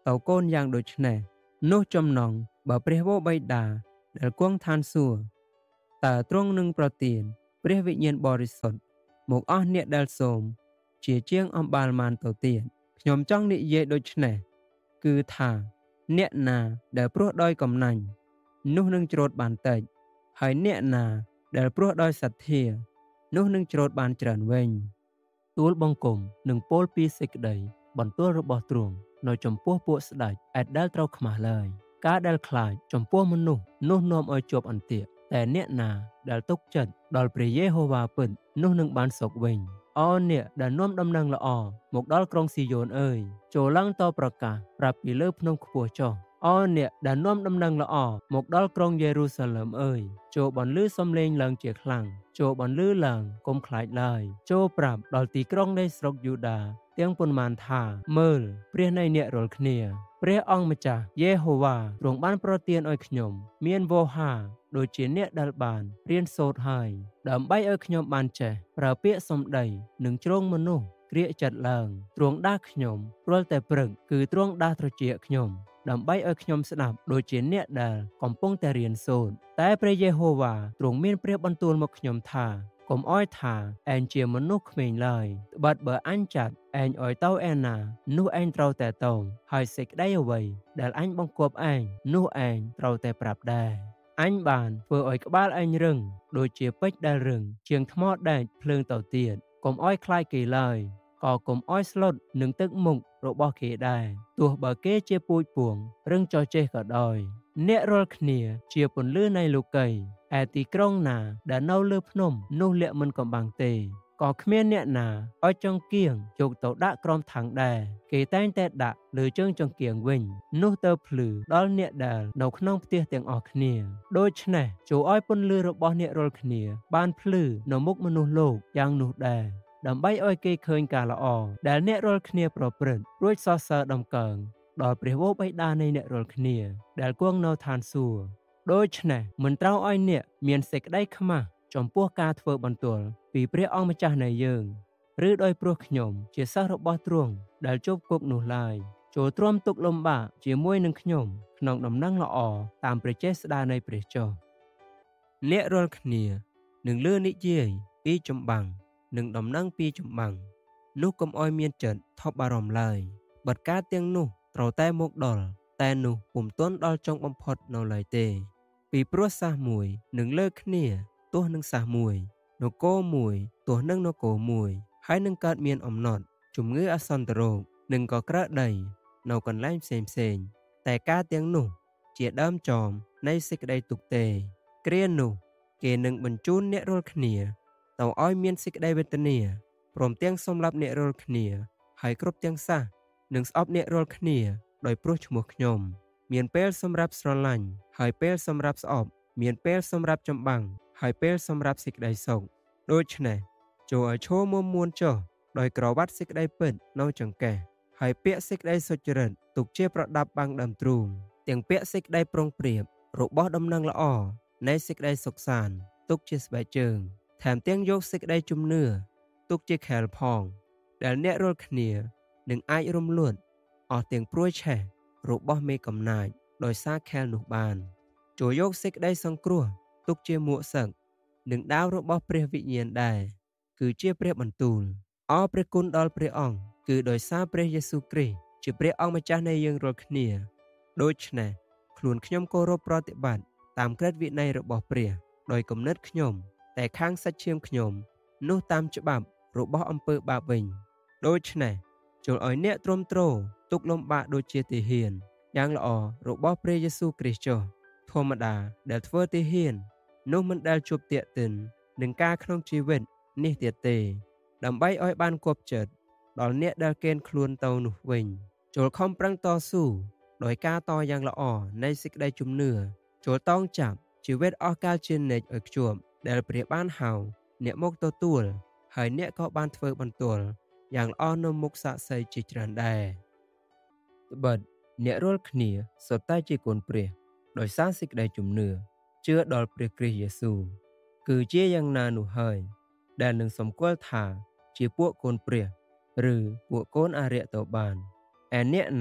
A: តើកូនយ៉ាងដូចនេះនោះចំណងបើព្រះវរបិតាដែលគង់ឋានសួគ៌តើទ្រង់នឹងប្រទានព្រះវិញ្ញាណបរិសុទ្ធមកអស់អ្នកដែលសូមជាជាងអំបាលមានទៅទៀតខ្ញុំចង់និយាយដូចនេះគឺថាអ្នកណាដែលព្រោះដោយកំណាញ់នោះនឹងច្រូតបានតិចហើយអ្នកណាដែលព្រោះដោយសទ្ធានោះនឹងច្រូតបានច្រើនវិញទូលបង្គំនឹងពោលពីសេចក្តីបន្ទូលរបស់ទ្រង់នៅចំពោះពួកស្ដេចឯដែលត្រូវខ្មាស់ឡើយការដែលខ្លាចចំពោះមនុស្សនោះនាំឲ្យជាប់អន្ទាក់តែអ្នកណាដែលទុកចិត្តដល់ព្រះយេហូវ៉ាពិតនោះនឹងបានសុខវិញអោអ្នកដែលនាំដំណឹងល្អមកដល់ក្រុងស៊ីយ៉ូនអើយចូលឡើងតប្រកាសប្រាប់ពីលើភ្នំខ្ពស់ចុះអោអ្នកដែលនាំដំណឹងល្អមកដល់ក្រុងយេរូសាឡឹមអើយចូលបន្លឺសំឡេងឡើងជាខ្លាំងចូលបន្លឺឡើងកុំខ្លាចឡើយចូលប្រាប់ដល់ទីក្រុងនៃស្រុកយូដាទាំងប៉ុន្មានថាមើលព្រះនៃអ្នករាល់គ្នាព្រះអង្គម្ចាស់យេហូវ៉ាទ្រង់បានប្រទានឲ្យខ្ញុំមានវោហាដូចជាអ្នកដែលបានរៀនសូត្រហើយដើម្បីឲ្យខ្ញុំបានចេះប្រើពាក្យសម្ដីនិងជ្រងមនុស្សក្រៀកចិត្តឡើងទ្រង់ដាស់ខ្ញុំរាល់តែព្រឹកគឺទ្រង់ដាស់ត្រជាខ្ញុំដើម្បីឲ្យខ្ញុំស្ដាប់ដូចជាអ្នកដែលកំពុងតែរៀនសូត្រតែព្រះយេហូវ៉ាទ្រង់មានព្រះបន្ទូលមកខ្ញុំថាកុំអោយថាឯងជាមនុស្សក្មេងឡើយត្បិតបើអញចាត់ឯងឲ្យទៅឯណានោះឯងត្រូវតែតងហើយសេចក្តីអ្វីដែលអញបង្គាប់ឯងនោះឯងត្រូវតែប្រាប់ដែរអញបានធ្វើឲ្យក្បាលឯងរឹងដូចជាពេជ្រដែលរឹងជាងថ្មដែកភ្លើងទៅទៀតកុំអោយខ្លាចគេឡើយក៏កុំអោយស្លុតនឹងទឹកមុខរបស់គេដែរទោះបើគេជាពូជពួងរឹងចោះចេះក៏ដោយអ្នករាល់គ្នាជាពន្លឺនៃលោកីឯទីក្រុងណាដែលនៅលើភ្នំនោះលាក់មិនកំបាំងទេក៏គ្មានអ្នកណាឲ្យចង្គៀងយកទៅដាក់ក្រោមថងដែរគេតែងតែដាក់លើជើងចង្គៀងវិញនោះទៅភ្លឺដល់អ្នកដែលនៅក្នុងផ្ទះទាំងអស់គ្នាដូច្នេះចូលឲ្យពន្លឺរបស់អ្នករាល់គ្នាបានភ្លឺនៅមុខមនុស្សលោកយ៉ាងនោះដែរដើម្បីឲ្យគេឃើញការល្អដែលអ្នករាល់គ្នាប្រព្រឹត្តរួចសរសើរដំកើងដល់ព្រះវរបិតានៃអ្នករាល់គ្នាដែលគង់នៅឋានសួគ៌ដូច្នេះមិនត្រូវឲ្យអ្នកមានសេចក្តីខ្មាស់ចំពោះការធ្វើបន្ទាល់ពីព្រះអង្គម្ចាស់នៃយើងឬដោយព្រោះខ្ញុំជាសិស្សរបស់ទ្រង់ដែលជប់គុកនោះឡើយចូលទ្រាំទុកលំបាកជាមួយនឹងខ្ញុំក្នុងដំណឹងល្អតាមព្រះចេស្តានៃព្រះចុះអ្នករាល់គ្នានឹងលឺនិយាយពីចម្បាំងនិងដំណឹងពីចម្បាំងនោះកុំឲ្យមានចិត្តថប់បារម្ភឡើយបទការទាំងនោះត្រូវតែមកដល់តែនោះពុំទាន់ដល់ចុងបំផុតនៅឡើយទេពីព្រោះសាសមួយនឹងលើកគ្នាទោះនឹងសាសមួយនគរមួយទោះនឹងនគរមួយហើយនឹងកើតមានអំណត់ជំងឺអាសន្នរោគនិងក៏ក្រើកដីនៅកន្លែងផ្សេងតែការទាំងនោះជាដើមចមនៃសេចក្តីទុក្ខទេគ្រានោះគេនឹងបញ្ជូនអ្នករាល់គ្នាទៅឲ្យមានសេចក្តីវេទនាព្រមទាំងសម្លាប់អ្នករាល់គ្នាហើយគ្រប់ទាំងសះនឹងស្អប់អ្នករាល់គ្នាដោយព្រោះឈ្មោះខ្ញុំមានពេលសម្រាប់ស្រឡាញ់ហើយពេលសម្រាប់ស្អប់មានពេលសម្រាប់ចម្បាំងហើយពេលសម្រាប់សេចក្តីសុខដូច្នេះចូលឲ្យឈរមុំមួនចុះដោយក្រវ៉ាត់សេចក្តីពិតនៅចង្កេះហើយពាក់សេចក្តីសុចរិតទុកជាប្រដាប់បាំងដើមទ្រូងទាំងពាក់សេចក្តីប្រុងប្រៀបរបស់ដំណឹងល្អនៃសេចក្តីសុខសាន្តទុកជាស្បែកជើងថែមទាំងយកសេចក្តីជំនឿទុកជាខែលផងដែលអ្នករាល់គ្នានឹងអាចរំលត់អស់ទាំងព្រួយឆេះរបស់មេកំណាចដោយសារខែលនោះបានចូលយកសេចក្តីសង្គ្រោះទុកជាមួកសឹកនិងដាវរបស់ព្រះវិញ្ញាណដែរគឺជាព្រះបន្ទូលអរព្រះគុណដល់ព្រះអង្គគឺដោយសារព្រះយេស៊ូវគ្រីស្ទជាព្រះអង្គម្ចាស់នៃយើងរាល់គ្នាដូច្នេះខ្លួនខ្ញុំគោរពប្រតិបត្តិតាមក្រឹតវិន័យរបស់ព្រះដោយគំនិតខ្ញុំតែខាងសាច់ឈាមខ្ញុំនោះតាមច្បាប់របស់អំពើបាបវិញដូច្នេះចូលឲ្យអ្នកទ្រាំទ្រទុកលំបាកដូចជាទាហានយ៉ាងល្អរបស់ព្រះយេស៊ូវគ្រីស្ទចុះធម្មតាដែលធ្វើទាហាននោះមិនដែលជួបទាក់ទិននឹងការក្នុងជីវិតនេះទៀតទេដើម្បីឲ្យបានគប់ចិត្តដល់អ្នកដែលកេណ្ឌខ្លួនទៅនោះវិញចូលខំប្រឹងតស៊ូដោយការតយ៉ាងល្អនៃសេចក្តីជំនឿចូលតោងចាប់ជីវិតអស់កលជានិច្ចឲ្យខ្ជាប់ដែលព្រះបានហៅអ្នកមកទទួលហើយអ្នកក៏បានធ្វើបន្ទាល់យ៉ាងល្អនៅមុខសាក្សីជាច្រើនដែរត្បិតអ្នករាល់គ្នាសុទ្ធតែជាកូនព្រះដោយសារសេចក្តីជំនឿជឿដល់ព្រះគ្រីស្ទយេស៊ូវគឺជាយ៉ាងណានោះហើយដែលនឹងសម្គាល់ថាជាពួកកូនព្រះឬពួកកូនអារ្យទៅបានឯអ្នកណា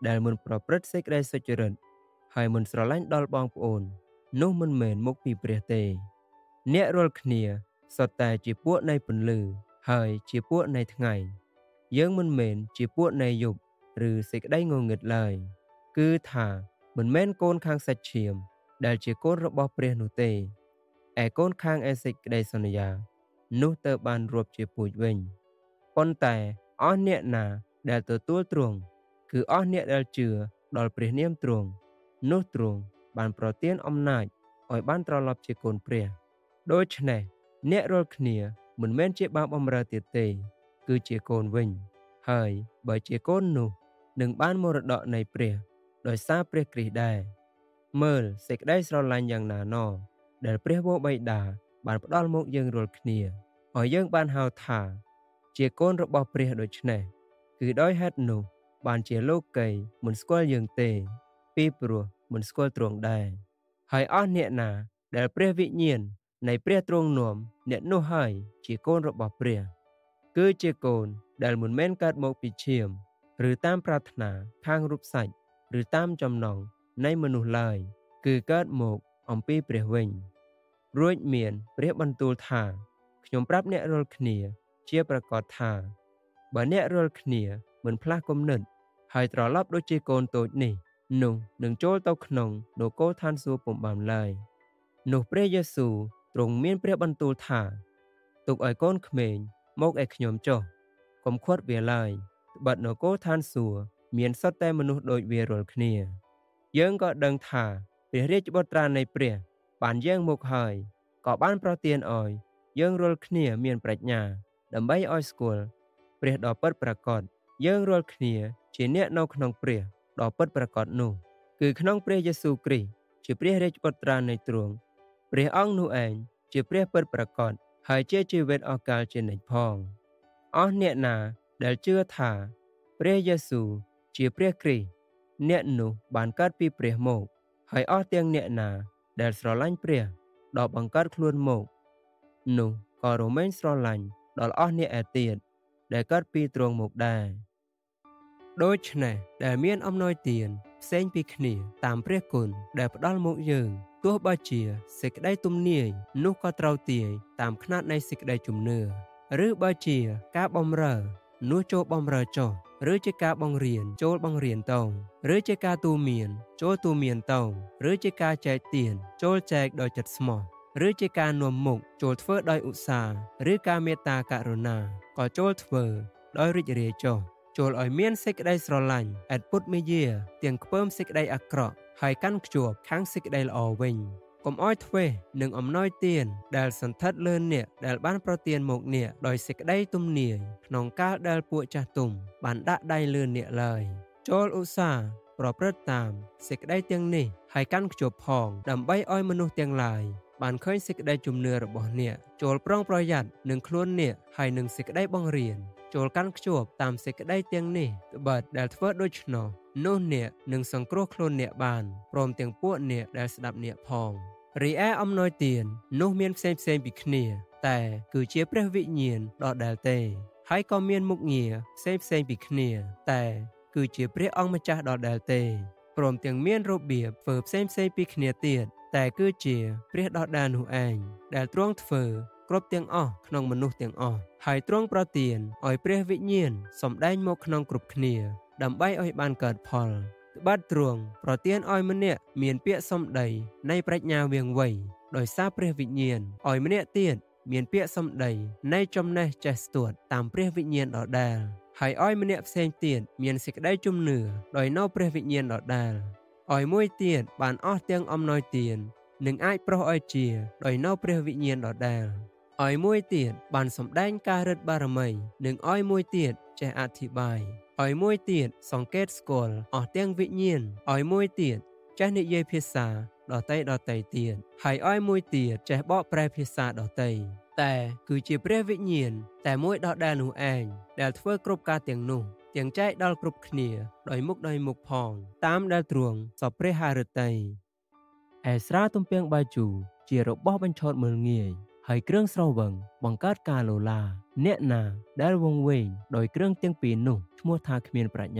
A: ដែលមិនប្រព្រឹត្តសេចក្តីសុចរិតហើយមិនស្រឡាញ់ដល់បងប្អូននោះមិនមែនមកពីព្រះទេអ្នករាល់គ្នាសុទ្ធតែជាពួកនៃពន្លឺហើយជាពួកនៃថ្ងៃយើងមិនមែនជាពួកនៃយប់ឬសេចក្តីងងឹតឡើយគឺថាមិនមែនកូនខាងសាច់ឈាមដែលជាកូនរបស់ព្រះនោះទេឯកូនខាងឯសេចក្តីសន្យានោះទៅបានរាប់ជាពូជវិញប៉ុន្តែអស់អ្នកណាដែលទទួលទ្រង់គឺអស់អ្នកដែលជឿដល់ព្រះនាមទ្រង់នោះទ្រង់បានប្រទានអំណាចឲ្យបានត្រឡប់ជាកូនព្រះដូច្នេះអ្នករាល់គ្នាមិនមែនជាបាបបំរើទៀតទេគឺជាកូនវិញហើយបើជាកូននោះនឹងបានមរតកនៃព្រះដោយសារព្រះគ្រីស្ទដែរមើលសេចក្តីស្រឡាញ់យ៉ាងណាណោដែលព្រះវរបិតាបានផ្ដល់មកយើងរាល់គ្នាឲ្យយើងបានហៅថាជាកូនរបស់ព្រះដូច្នេះគឺដោយហេតុនោះបានជាលោកីមិនស្គាល់យើងទេពីព្រោះមិនស្គាល់ទ្រង់ដែរហើយអស់អ្នកណាដែលព្រះវិញ្ញាណនៃព្រះទ្រង់នាំអ្នកនោះហើយជាកូនរបស់ព្រះគឺជាកូនដែលមិនមែនកើតមកពីឈាមឬតាមប្រាថ្នាខាងរូបសាច់ឬតាមចំណង់នៃមនុស្សឡើយគឺកើតមកអំពីព្រះវិញរួចមានព្រះបន្ទូលថាខ្ញុំប្រាប់អ្នករាល់គ្នាជាប្រកាសថាបើអ្នករាល់គ្នាមិនផ្លាស់គំនិតហើយត្រឡប់ដូចជាកូនតូចនេះនោះនឹងចូលទៅក្នុងនគរឋានសួគ៌ពុំបានឡើយនោះព្រះយេស៊ូវទ្រង់មានព្រះបន្ទូលថាទុកឲ្យកូនក្មេងមកឯខ្ញុំចុះកុំខាត់វាឡើយត្បិតនគរឋានសួគ៌មានសុទ្ធតែមនុស្សដូចវារាល់គ្នាយើងក៏ដឹងថាព្រះរាជបុត្រានៃព្រះបានយាងមកហើយក៏បានប្រទានឲ្យយើងរាល់គ្នាមានប្រាជ្ញាដើម្បីឲ្យស្គាល់ព្រះដ៏ពិតប្រាកដយើងរាល់គ្នាជាអ្នកនៅក្នុងព្រះដ៏ពិតប្រាកដនោះគឺក្នុងព្រះយេស៊ូវគ្រីស្ទជាព្រះរាជបុត្រានៃទ្រង់ព្រះអង្គនោះឯងជាព្រះពិតប្រាកដហើយជាជីវិតអស់កលជានិច្ចផងអស់អ្នកណាដែលជឿថាព្រះយេស៊ូវជាព្រះគ្រីស្ទអ្នកនោះបានកើតពីព្រះមកហើយអស់ទាំងអ្នកណាដែលស្រឡាញ់ព្រះដ៏បង្កើតខ្លួនមកនោះក៏រមែងស្រឡាញ់ដល់អស់អ្នកឯទៀតដែលកើតពីទ្រង់មកដែរដូច្នេះដែលមានអំណោយទានផ្សេងពីគ្នាតាមព្រះគុណដែលផ្ដល់មកយើងទោះបើជាសេចក្តីទំនាយនោះក៏ត្រូវទាយតាមຂ្នាតនៃសេចក្តីជំនឿឬបើជាការបម្រើនោះចូលបម្រើចុះឬជាការបង្រៀនចូលបង្រៀនតោងឬជាការទូន្មានចូលទូន្មានតោងឬជាការចែកទានចូលចែកដោយចិត្តស្មោះឬជាការនាំមុខចូលធ្វើដោយឧស្សាហ៍ឬការមេត្តាករុណាក៏ចូលធ្វើដោយរីករាយចុះចូលឲ្យមានសេចក្តីស្រឡាញ់ឥតពុតមេយាទាំងខ្ពើមសេចក្តីអាក្រក់ហើយកាន់ខ្ជាប់ខាងសេចក្តីល្អវិញកុំឲ្យធ្វេសនឹងអំណោយទានដែលសន្ធិដ្ឋលើអ្នកដែលបានប្រទានមកអ្នកដោយសេចក្តីទំនាយក្នុងកាលដែលពួកចាស់ទុំបានដាក់ដៃលើអ្នកឡើយចូលឧស្សាហ៍ប្រព្រឹត្តតាមសេចក្តីទាំងនេះហើយកាន់ខ្ជាប់ផងដើម្បីឲ្យមនុស្សទាំងឡាយបានឃើញសេចក្តីជំនឿរបស់អ្នកចូលប្រុងប្រយ័ត្ននឹងខ្លួនអ្នកហើយនឹងសេចក្តីបង្រៀនចូលកាន់ខ្ជាប់តាមសេចក្តីទាំងនេះត្បិតដែលធ្វើដូច្នោះនោះអ្នកនឹងសង្គ្រោះខ្លួនអ្នកបានព្រមទាំងពួកអ្នកដែលស្ដាប់អ្នកផងរីឯអំណោយទាននោះមានផ្សេងៗពីគ្នាតែគឺជាព្រះវិញ្ញាណដដែលទេហើយក៏មានមុខងារផ្សេងៗពីគ្នាតែគឺជាព្រះអង្គម្ចាស់ដដែលទេព្រមទាំងមានរបៀបធ្វើផ្សេងៗពីគ្នាទៀតតែគឺជាព្រះដដែលនោះឯងដែលទ្រង់ធ្វើគ្រប់ទាំងអស់ក្នុងមនុស្សទាំងអស់ហើយទ្រង់ប្រទានឲ្យព្រះវិញ្ញាណសម្ដែងមកក្នុងគ្រប់គ្នាដើម្បីឲ្យបានកើតផលត្បិតទ្រង់ប្រទានឲ្យម្នាក់មានពាក្យសម្ដីនៃប្រាជ្ញាវាងវៃដោយសារព្រះវិញ្ញាណឲ្យម្នាក់ទៀតមានពាក្យសម្ដីនៃចំណេះចេះស្ទាត់តាមព្រះវិញ្ញាណដដែលហើយឲ្យម្នាក់ផ្សេងទៀតមានសេចក្តីជំនឿដោយនៅព្រះវិញ្ញាណដដែលឲ្យមួយទៀតបានអស់ទាំងអំណោយទាននឹងអាចប្រោសឲ្យជាដោយនៅព្រះវិញ្ញាណដដែលឲ្យមួយទៀតបានសម្ដែងការរិទ្ធបារមីនិងឲ្យមួយទៀតចេះអធិប្បាយឲ្យមួយទៀតសង្កេតស្គាល់អស់ទាំងវិញ្ញាណឲ្យមួយទៀតចេះនិយាយភាសាដតីទៀតហើយឲ្យមួយទៀតចេះបកប្រែភាសាដតីតែគឺជាព្រះវិញ្ញាណតែមួយដដែលនោះឯងដែលធ្វើគ្រប់ការទាំងនោះទាំងចែកដល់គ្រប់គ្នាដោយមុខផងតាមដែលទ្រង់សពព្រះハរតីឯស្រាទំពាំងបាយជូរជារបស់បញ្ឆោតមើលងាយហើយគ្រឿងស្រវឹងបង្កើតការលោឡាអ្នកណាដែលវង្វេងដោយគ្រឿងទាំងពីរនោះឈ្មោះថាគ្មានប្រាជ្ញា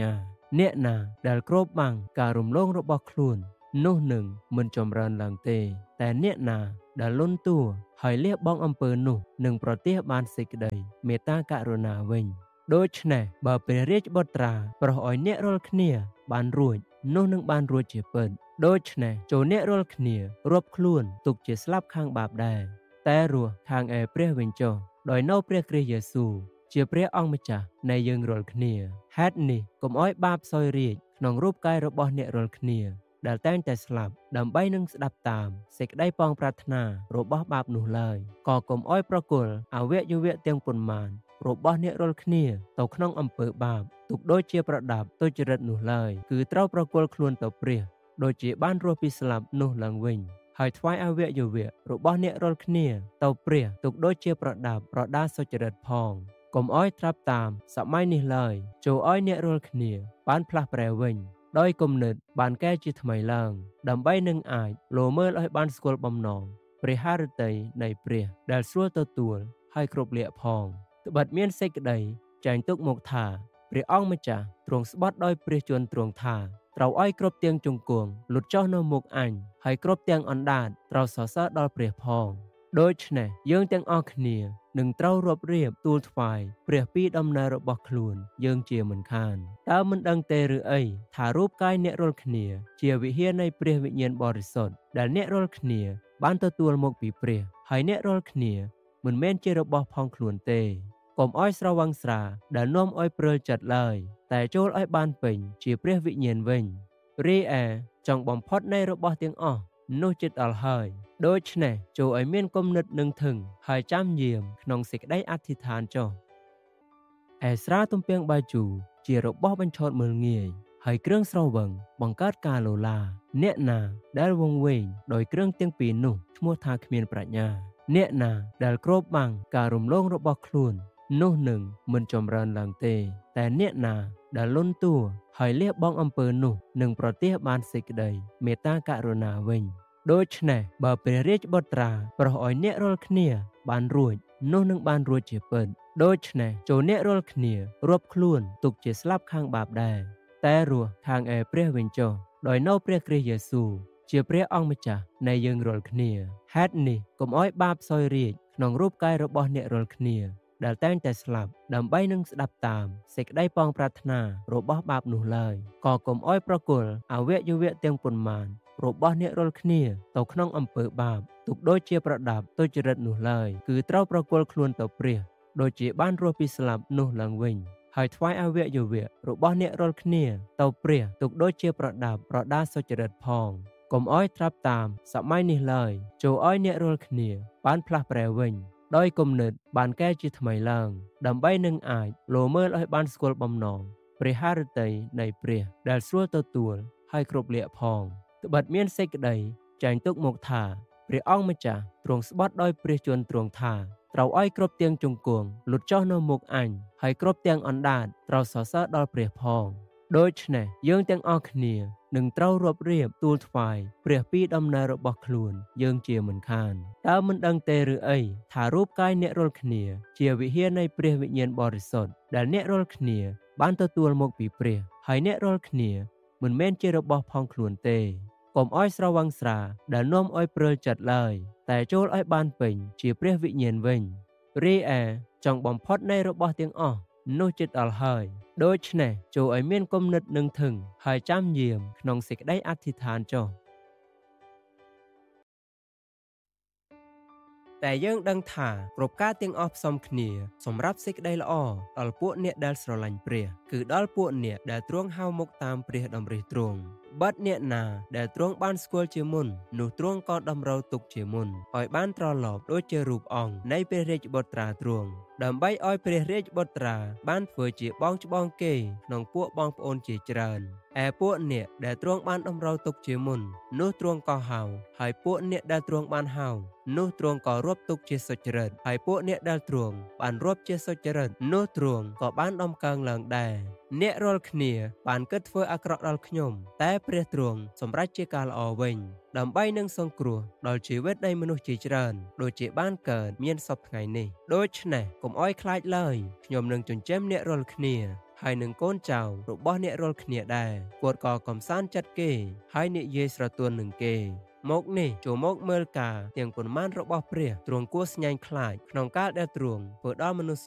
A: អ្នកណាដែលគ្របបាំងការរំលងរបស់ខ្លួននោះនឹងមិនចម្រើនឡើងទេតែអ្នកណាដែលលន់តួហើយលះបង់អំពើនោះនឹងប្រទះបានសេចក្តីមេត្តាករុណាវិញដូច្នេះបើព្រះរាជបុត្រាប្រោសឲ្យអ្នករាល់គ្នាបានរួចនោះនឹងបានរួចជាពិតដូច្នេះចូលអ្នករាល់គ្នារាប់ខ្លួនទុកជាស្លាប់ខាងបាបដែរតែរស់ខាងឯព្រះវិញចុះដោយនៅព្រះគ្រីស្ទយេស៊ូវជាព្រះអង្គម្ចាស់នៃយើងរាល់គ្នាហេតុនេះកុំឲ្យបាបសោយរាជ្យក្នុងរូបកាយរបស់អ្នករាល់គ្នាដែលតែងតែស្លាប់ដើម្បីនឹងស្ដាប់តាមសេចក្តីប៉ងប្រាថ្នារបស់បាបនោះឡើយក៏កុំឲ្យប្រគល់អវយវៈទាំងប៉ុន្មានរបស់អ្នករាល់គ្នាទៅក្នុងអំពើបាបទុកដូចជាប្រដាប់ទុច្ចរិតនោះឡើយគឺត្រូវប្រគល់ខ្លួនទៅព្រះដូចជាបានរស់ពីស្លាប់នោះឡើងវិញហើយថ្វាយអវយវៈរបស់អ្នករាល់គ្នាទៅព្រះទុកដូចជាប្រដាប់ប្រដាសុចរិតផងកុំឲ្យត្រាប់តាមសម័យនេះឡើយចូលឲ្យអ្នករាល់គ្នាបានផ្លាស់ប្រែវិញដោយគំនិតបានកែជាថ្មីឡើងដើម្បីនឹងអាចលោមើលឲ្យបានស្គាល់បំណងព្រះハរតីនៃព្រះដែលស្រួលទទួលហើយគ្រប់លក្ខផងត្បិតមានសេចក្តីចែងទុកមកថាព្រះអង្គម្ចាស់ទ្រង់ស្បត់ដោយព្រះជន្មទ្រង់ថាត្រូវឲ្យគ្រប់ទាំងជង្គង់លុតចុះនៅមុខអញហើយគ្រប់ទាំងអណ្ដាតត្រូវសរសើរដល់ព្រះផងដូច្នេះយើងទាំងអស់គ្នានឹងត្រូវរាប់រៀបទូលថ្វាយព្រះពីដំណើររបស់ខ្លួនយើងជាមិនខានតើមិនដឹងទេឬអីថារូបកាយអ្នករាល់គ្នាជាវិហារនៃព្រះវិញ្ញាណបរិសុទ្ធដែលអ្នករាល់គ្នាបានទទួលមកពីព្រះហើយអ្នករាល់គ្នាមិនមែនជារបស់ផងខ្លួនទេកុំឲ្យស្រវឹងស្រាដែលនាំឲ្យព្រើលចិត្តឡើយតែចូលឲ្យបានពេញជាព្រះវិញ្ញាណវិញរីឯចង់បំផុតនៃរបស់ទាំងអស់នោះចិត្តដល់ហើយដូច្នេះចូលឲ្យមានគំនិតនឹងធឹងហើយចាំយាមក្នុងសេចក្តីអធិដ្ឋានចុះឯស្រាទំពាំងបាយជូរជារបស់បញ្ឆោតមើលងាយហើយគ្រឿងស្រវឹងបង្កើតការលោឡាអ្នកណាដែលវង្វេងដោយគ្រឿងទាំងពីរនោះឈ្មោះថាគ្មានប្រាជ្ញាអ្នកណាដែលគ្របបាំងការរំលងរបស់ខ្លួននោះនឹងមិនចម្រើនឡើងទេតែអ្នកណាដែលលន់តួហើយលះបង់អំពើនោះនឹងប្រទះបានសេចក្តីមេត្តាករុណាវិញដូច្នេះបើព្រះរាជបុត្រាប្រោសឲ្យអ្នករាល់គ្នាបានរួចនោះនឹងបានរួចជាពិតដូច្នេះចូលអ្នករាល់គ្នារាប់ខ្លួនទុកជាស្លាប់ខាងបាបដែរតែរស់ខាងឯព្រះវិញចុះដោយនៅព្រះគ្រីស្ទយេស៊ូវជាព្រះអង្គម្ចាស់នៃយើងរាល់គ្នាហេតុនេះកុំឲ្យបាបសោយរាជ្យក្នុងរូបកាយរបស់អ្នករាល់គ្នាដែលតែងតែស្លាប់ដើម្បីនឹងស្ដាប់តាមសេចក្តីប៉ងប្រាថ្នារបស់បាបនោះឡើយក៏កុំឲ្យប្រគល់អវយវៈទាំងប៉ុន្មានរបស់អ្នករាល់គ្នាទៅក្នុងអំពើបាបទុកដូចជាប្រដាប់ទុច្ចរិតនោះឡើយគឺត្រូវប្រគល់ខ្លួនទៅព្រះដូចជាបានរស់ពីស្លាប់នោះឡើងវិញហើយថ្វាយអវយវៈរបស់អ្នករាល់គ្នាទៅព្រះទុកដូចជាប្រដាប់ប្រដាសុចរិតផងកុំឲ្យត្រាប់តាមសម័យនេះឡើយចូលឲ្យអ្នករាល់គ្នាបានផ្លាស់ប្រែវិញដោយគំនិតបានកែជាថ្មីឡើងដើម្បីនឹងអាចលោមើលឲ្យបានស្គាល់បំណងព្រះハរតីនៃព្រះដែលស្រួលទទួលហើយគ្រប់លក្ខផងត្បិតមានសេចក្តីចែងទុកមកថាព្រះអង្គម្ចាស់ទ្រង់ស្បត់ដោយព្រះជន្មទ្រង់ថាត្រូវឲ្យគ្រប់ទាំងជង្គង់លុតចុះនៅមុខអញហើយគ្រប់ទាំងអណ្ដាតត្រូវសរសើរដល់ព្រះផងដូច្នេះយើងទាំងអស់គ្នានឹងត្រូវរាប់រៀបទូលថ្វាយព្រះពីដំណើររបស់ខ្លួនយើងជាមិនខានតើមិនដឹងទេឬអីថារូបកាយអ្នករាល់គ្នាជាវិហារនៃព្រះវិញ្ញាណបរិសុទ្ធដែលអ្នករាល់គ្នាបានទទួលមកពីព្រះហើយអ្នករាល់គ្នាមិនមែនជារបស់ផងខ្លួនទេកុំឲ្យស្រវឹងស្រាដែលនាំឲ្យព្រើលចិត្តឡើយតែចូលឲ្យបានពេញជាព្រះវិញ្ញាណវិញរីឯចង់បំផុតនៃរបស់ទាំងអស់នោះចិត្តដល់ហើយដូច្នេះចូលឲ្យមានគំនិតនឹងធឹងហើយចាំយាមក្នុងសេចក្តីអធិដ្ឋានចុះតែយើងដឹងថាគ្រប់ការទាំងអស់ផ្សំគ្នាសម្រាប់សេចក្តីល្អដល់ពួកអ្នកដែលស្រឡាញ់ព្រះគឺដល់ពួកអ្នកដែលទ្រង់ហៅមកតាមព្រះតម្រិះទ្រង់បាត់អ្នកណាដែលទ្រង់បានស្គាល់ជាមុននោះទ្រង់ក៏តម្រូវទុកជាមុនឲ្យបានត្រឡប់ដូចជារូបអង្គនៃព្រះរាជបុត្រាទ្រង់ដើម្បីឲ្យព្រះរាជបុត្រាបានធ្វើជាបងច្បងគេក្នុងពួកបងប្អូនជាច្រើនឯពួកអ្នកដែលទ្រង់បានតម្រូវទុកជាមុននោះទ្រង់ក៏ហៅហើយពួកអ្នកដែលទ្រង់បានហៅនោះទ្រង់ក៏រាប់ទុកជាសុចរិតហើយពួកអ្នកដែលទ្រង់បានរាប់ជាសុចរិតនោះទ្រង់ក៏បានដំកើងឡើងដែរអ្នករាល់គ្នាបានគិតធ្វើអាក្រក់ដល់ខ្ញុំតែព្រះទ្រង់សម្រេចជាការល្អវិញដើម្បីនឹងសង្គ្រោះដល់ជីវិតនៃមនុស្សជាច្រើនដូចជាបានកើតមានសពថ្ងៃនេះដូច្នេះកុំអោយខ្លាចឡើយខ្ញុំនឹងចិញ្ចឹមអ្នករាល់គ្នាហើយនឹងកូនចៅរបស់អ្នករាល់គ្នាដែរគាត់ក៏កំសាន្តចិត្តគេហើយនិយាយស្រទន់នឹងគេមកនេះចូលមកមើលការទាំងប៉ុន្មានរបស់ព្រះទ្រង់គួរស្ញែងខ្លាចក្នុងកាលដែលទ្រង់ធ្វើដល់មនុស្ស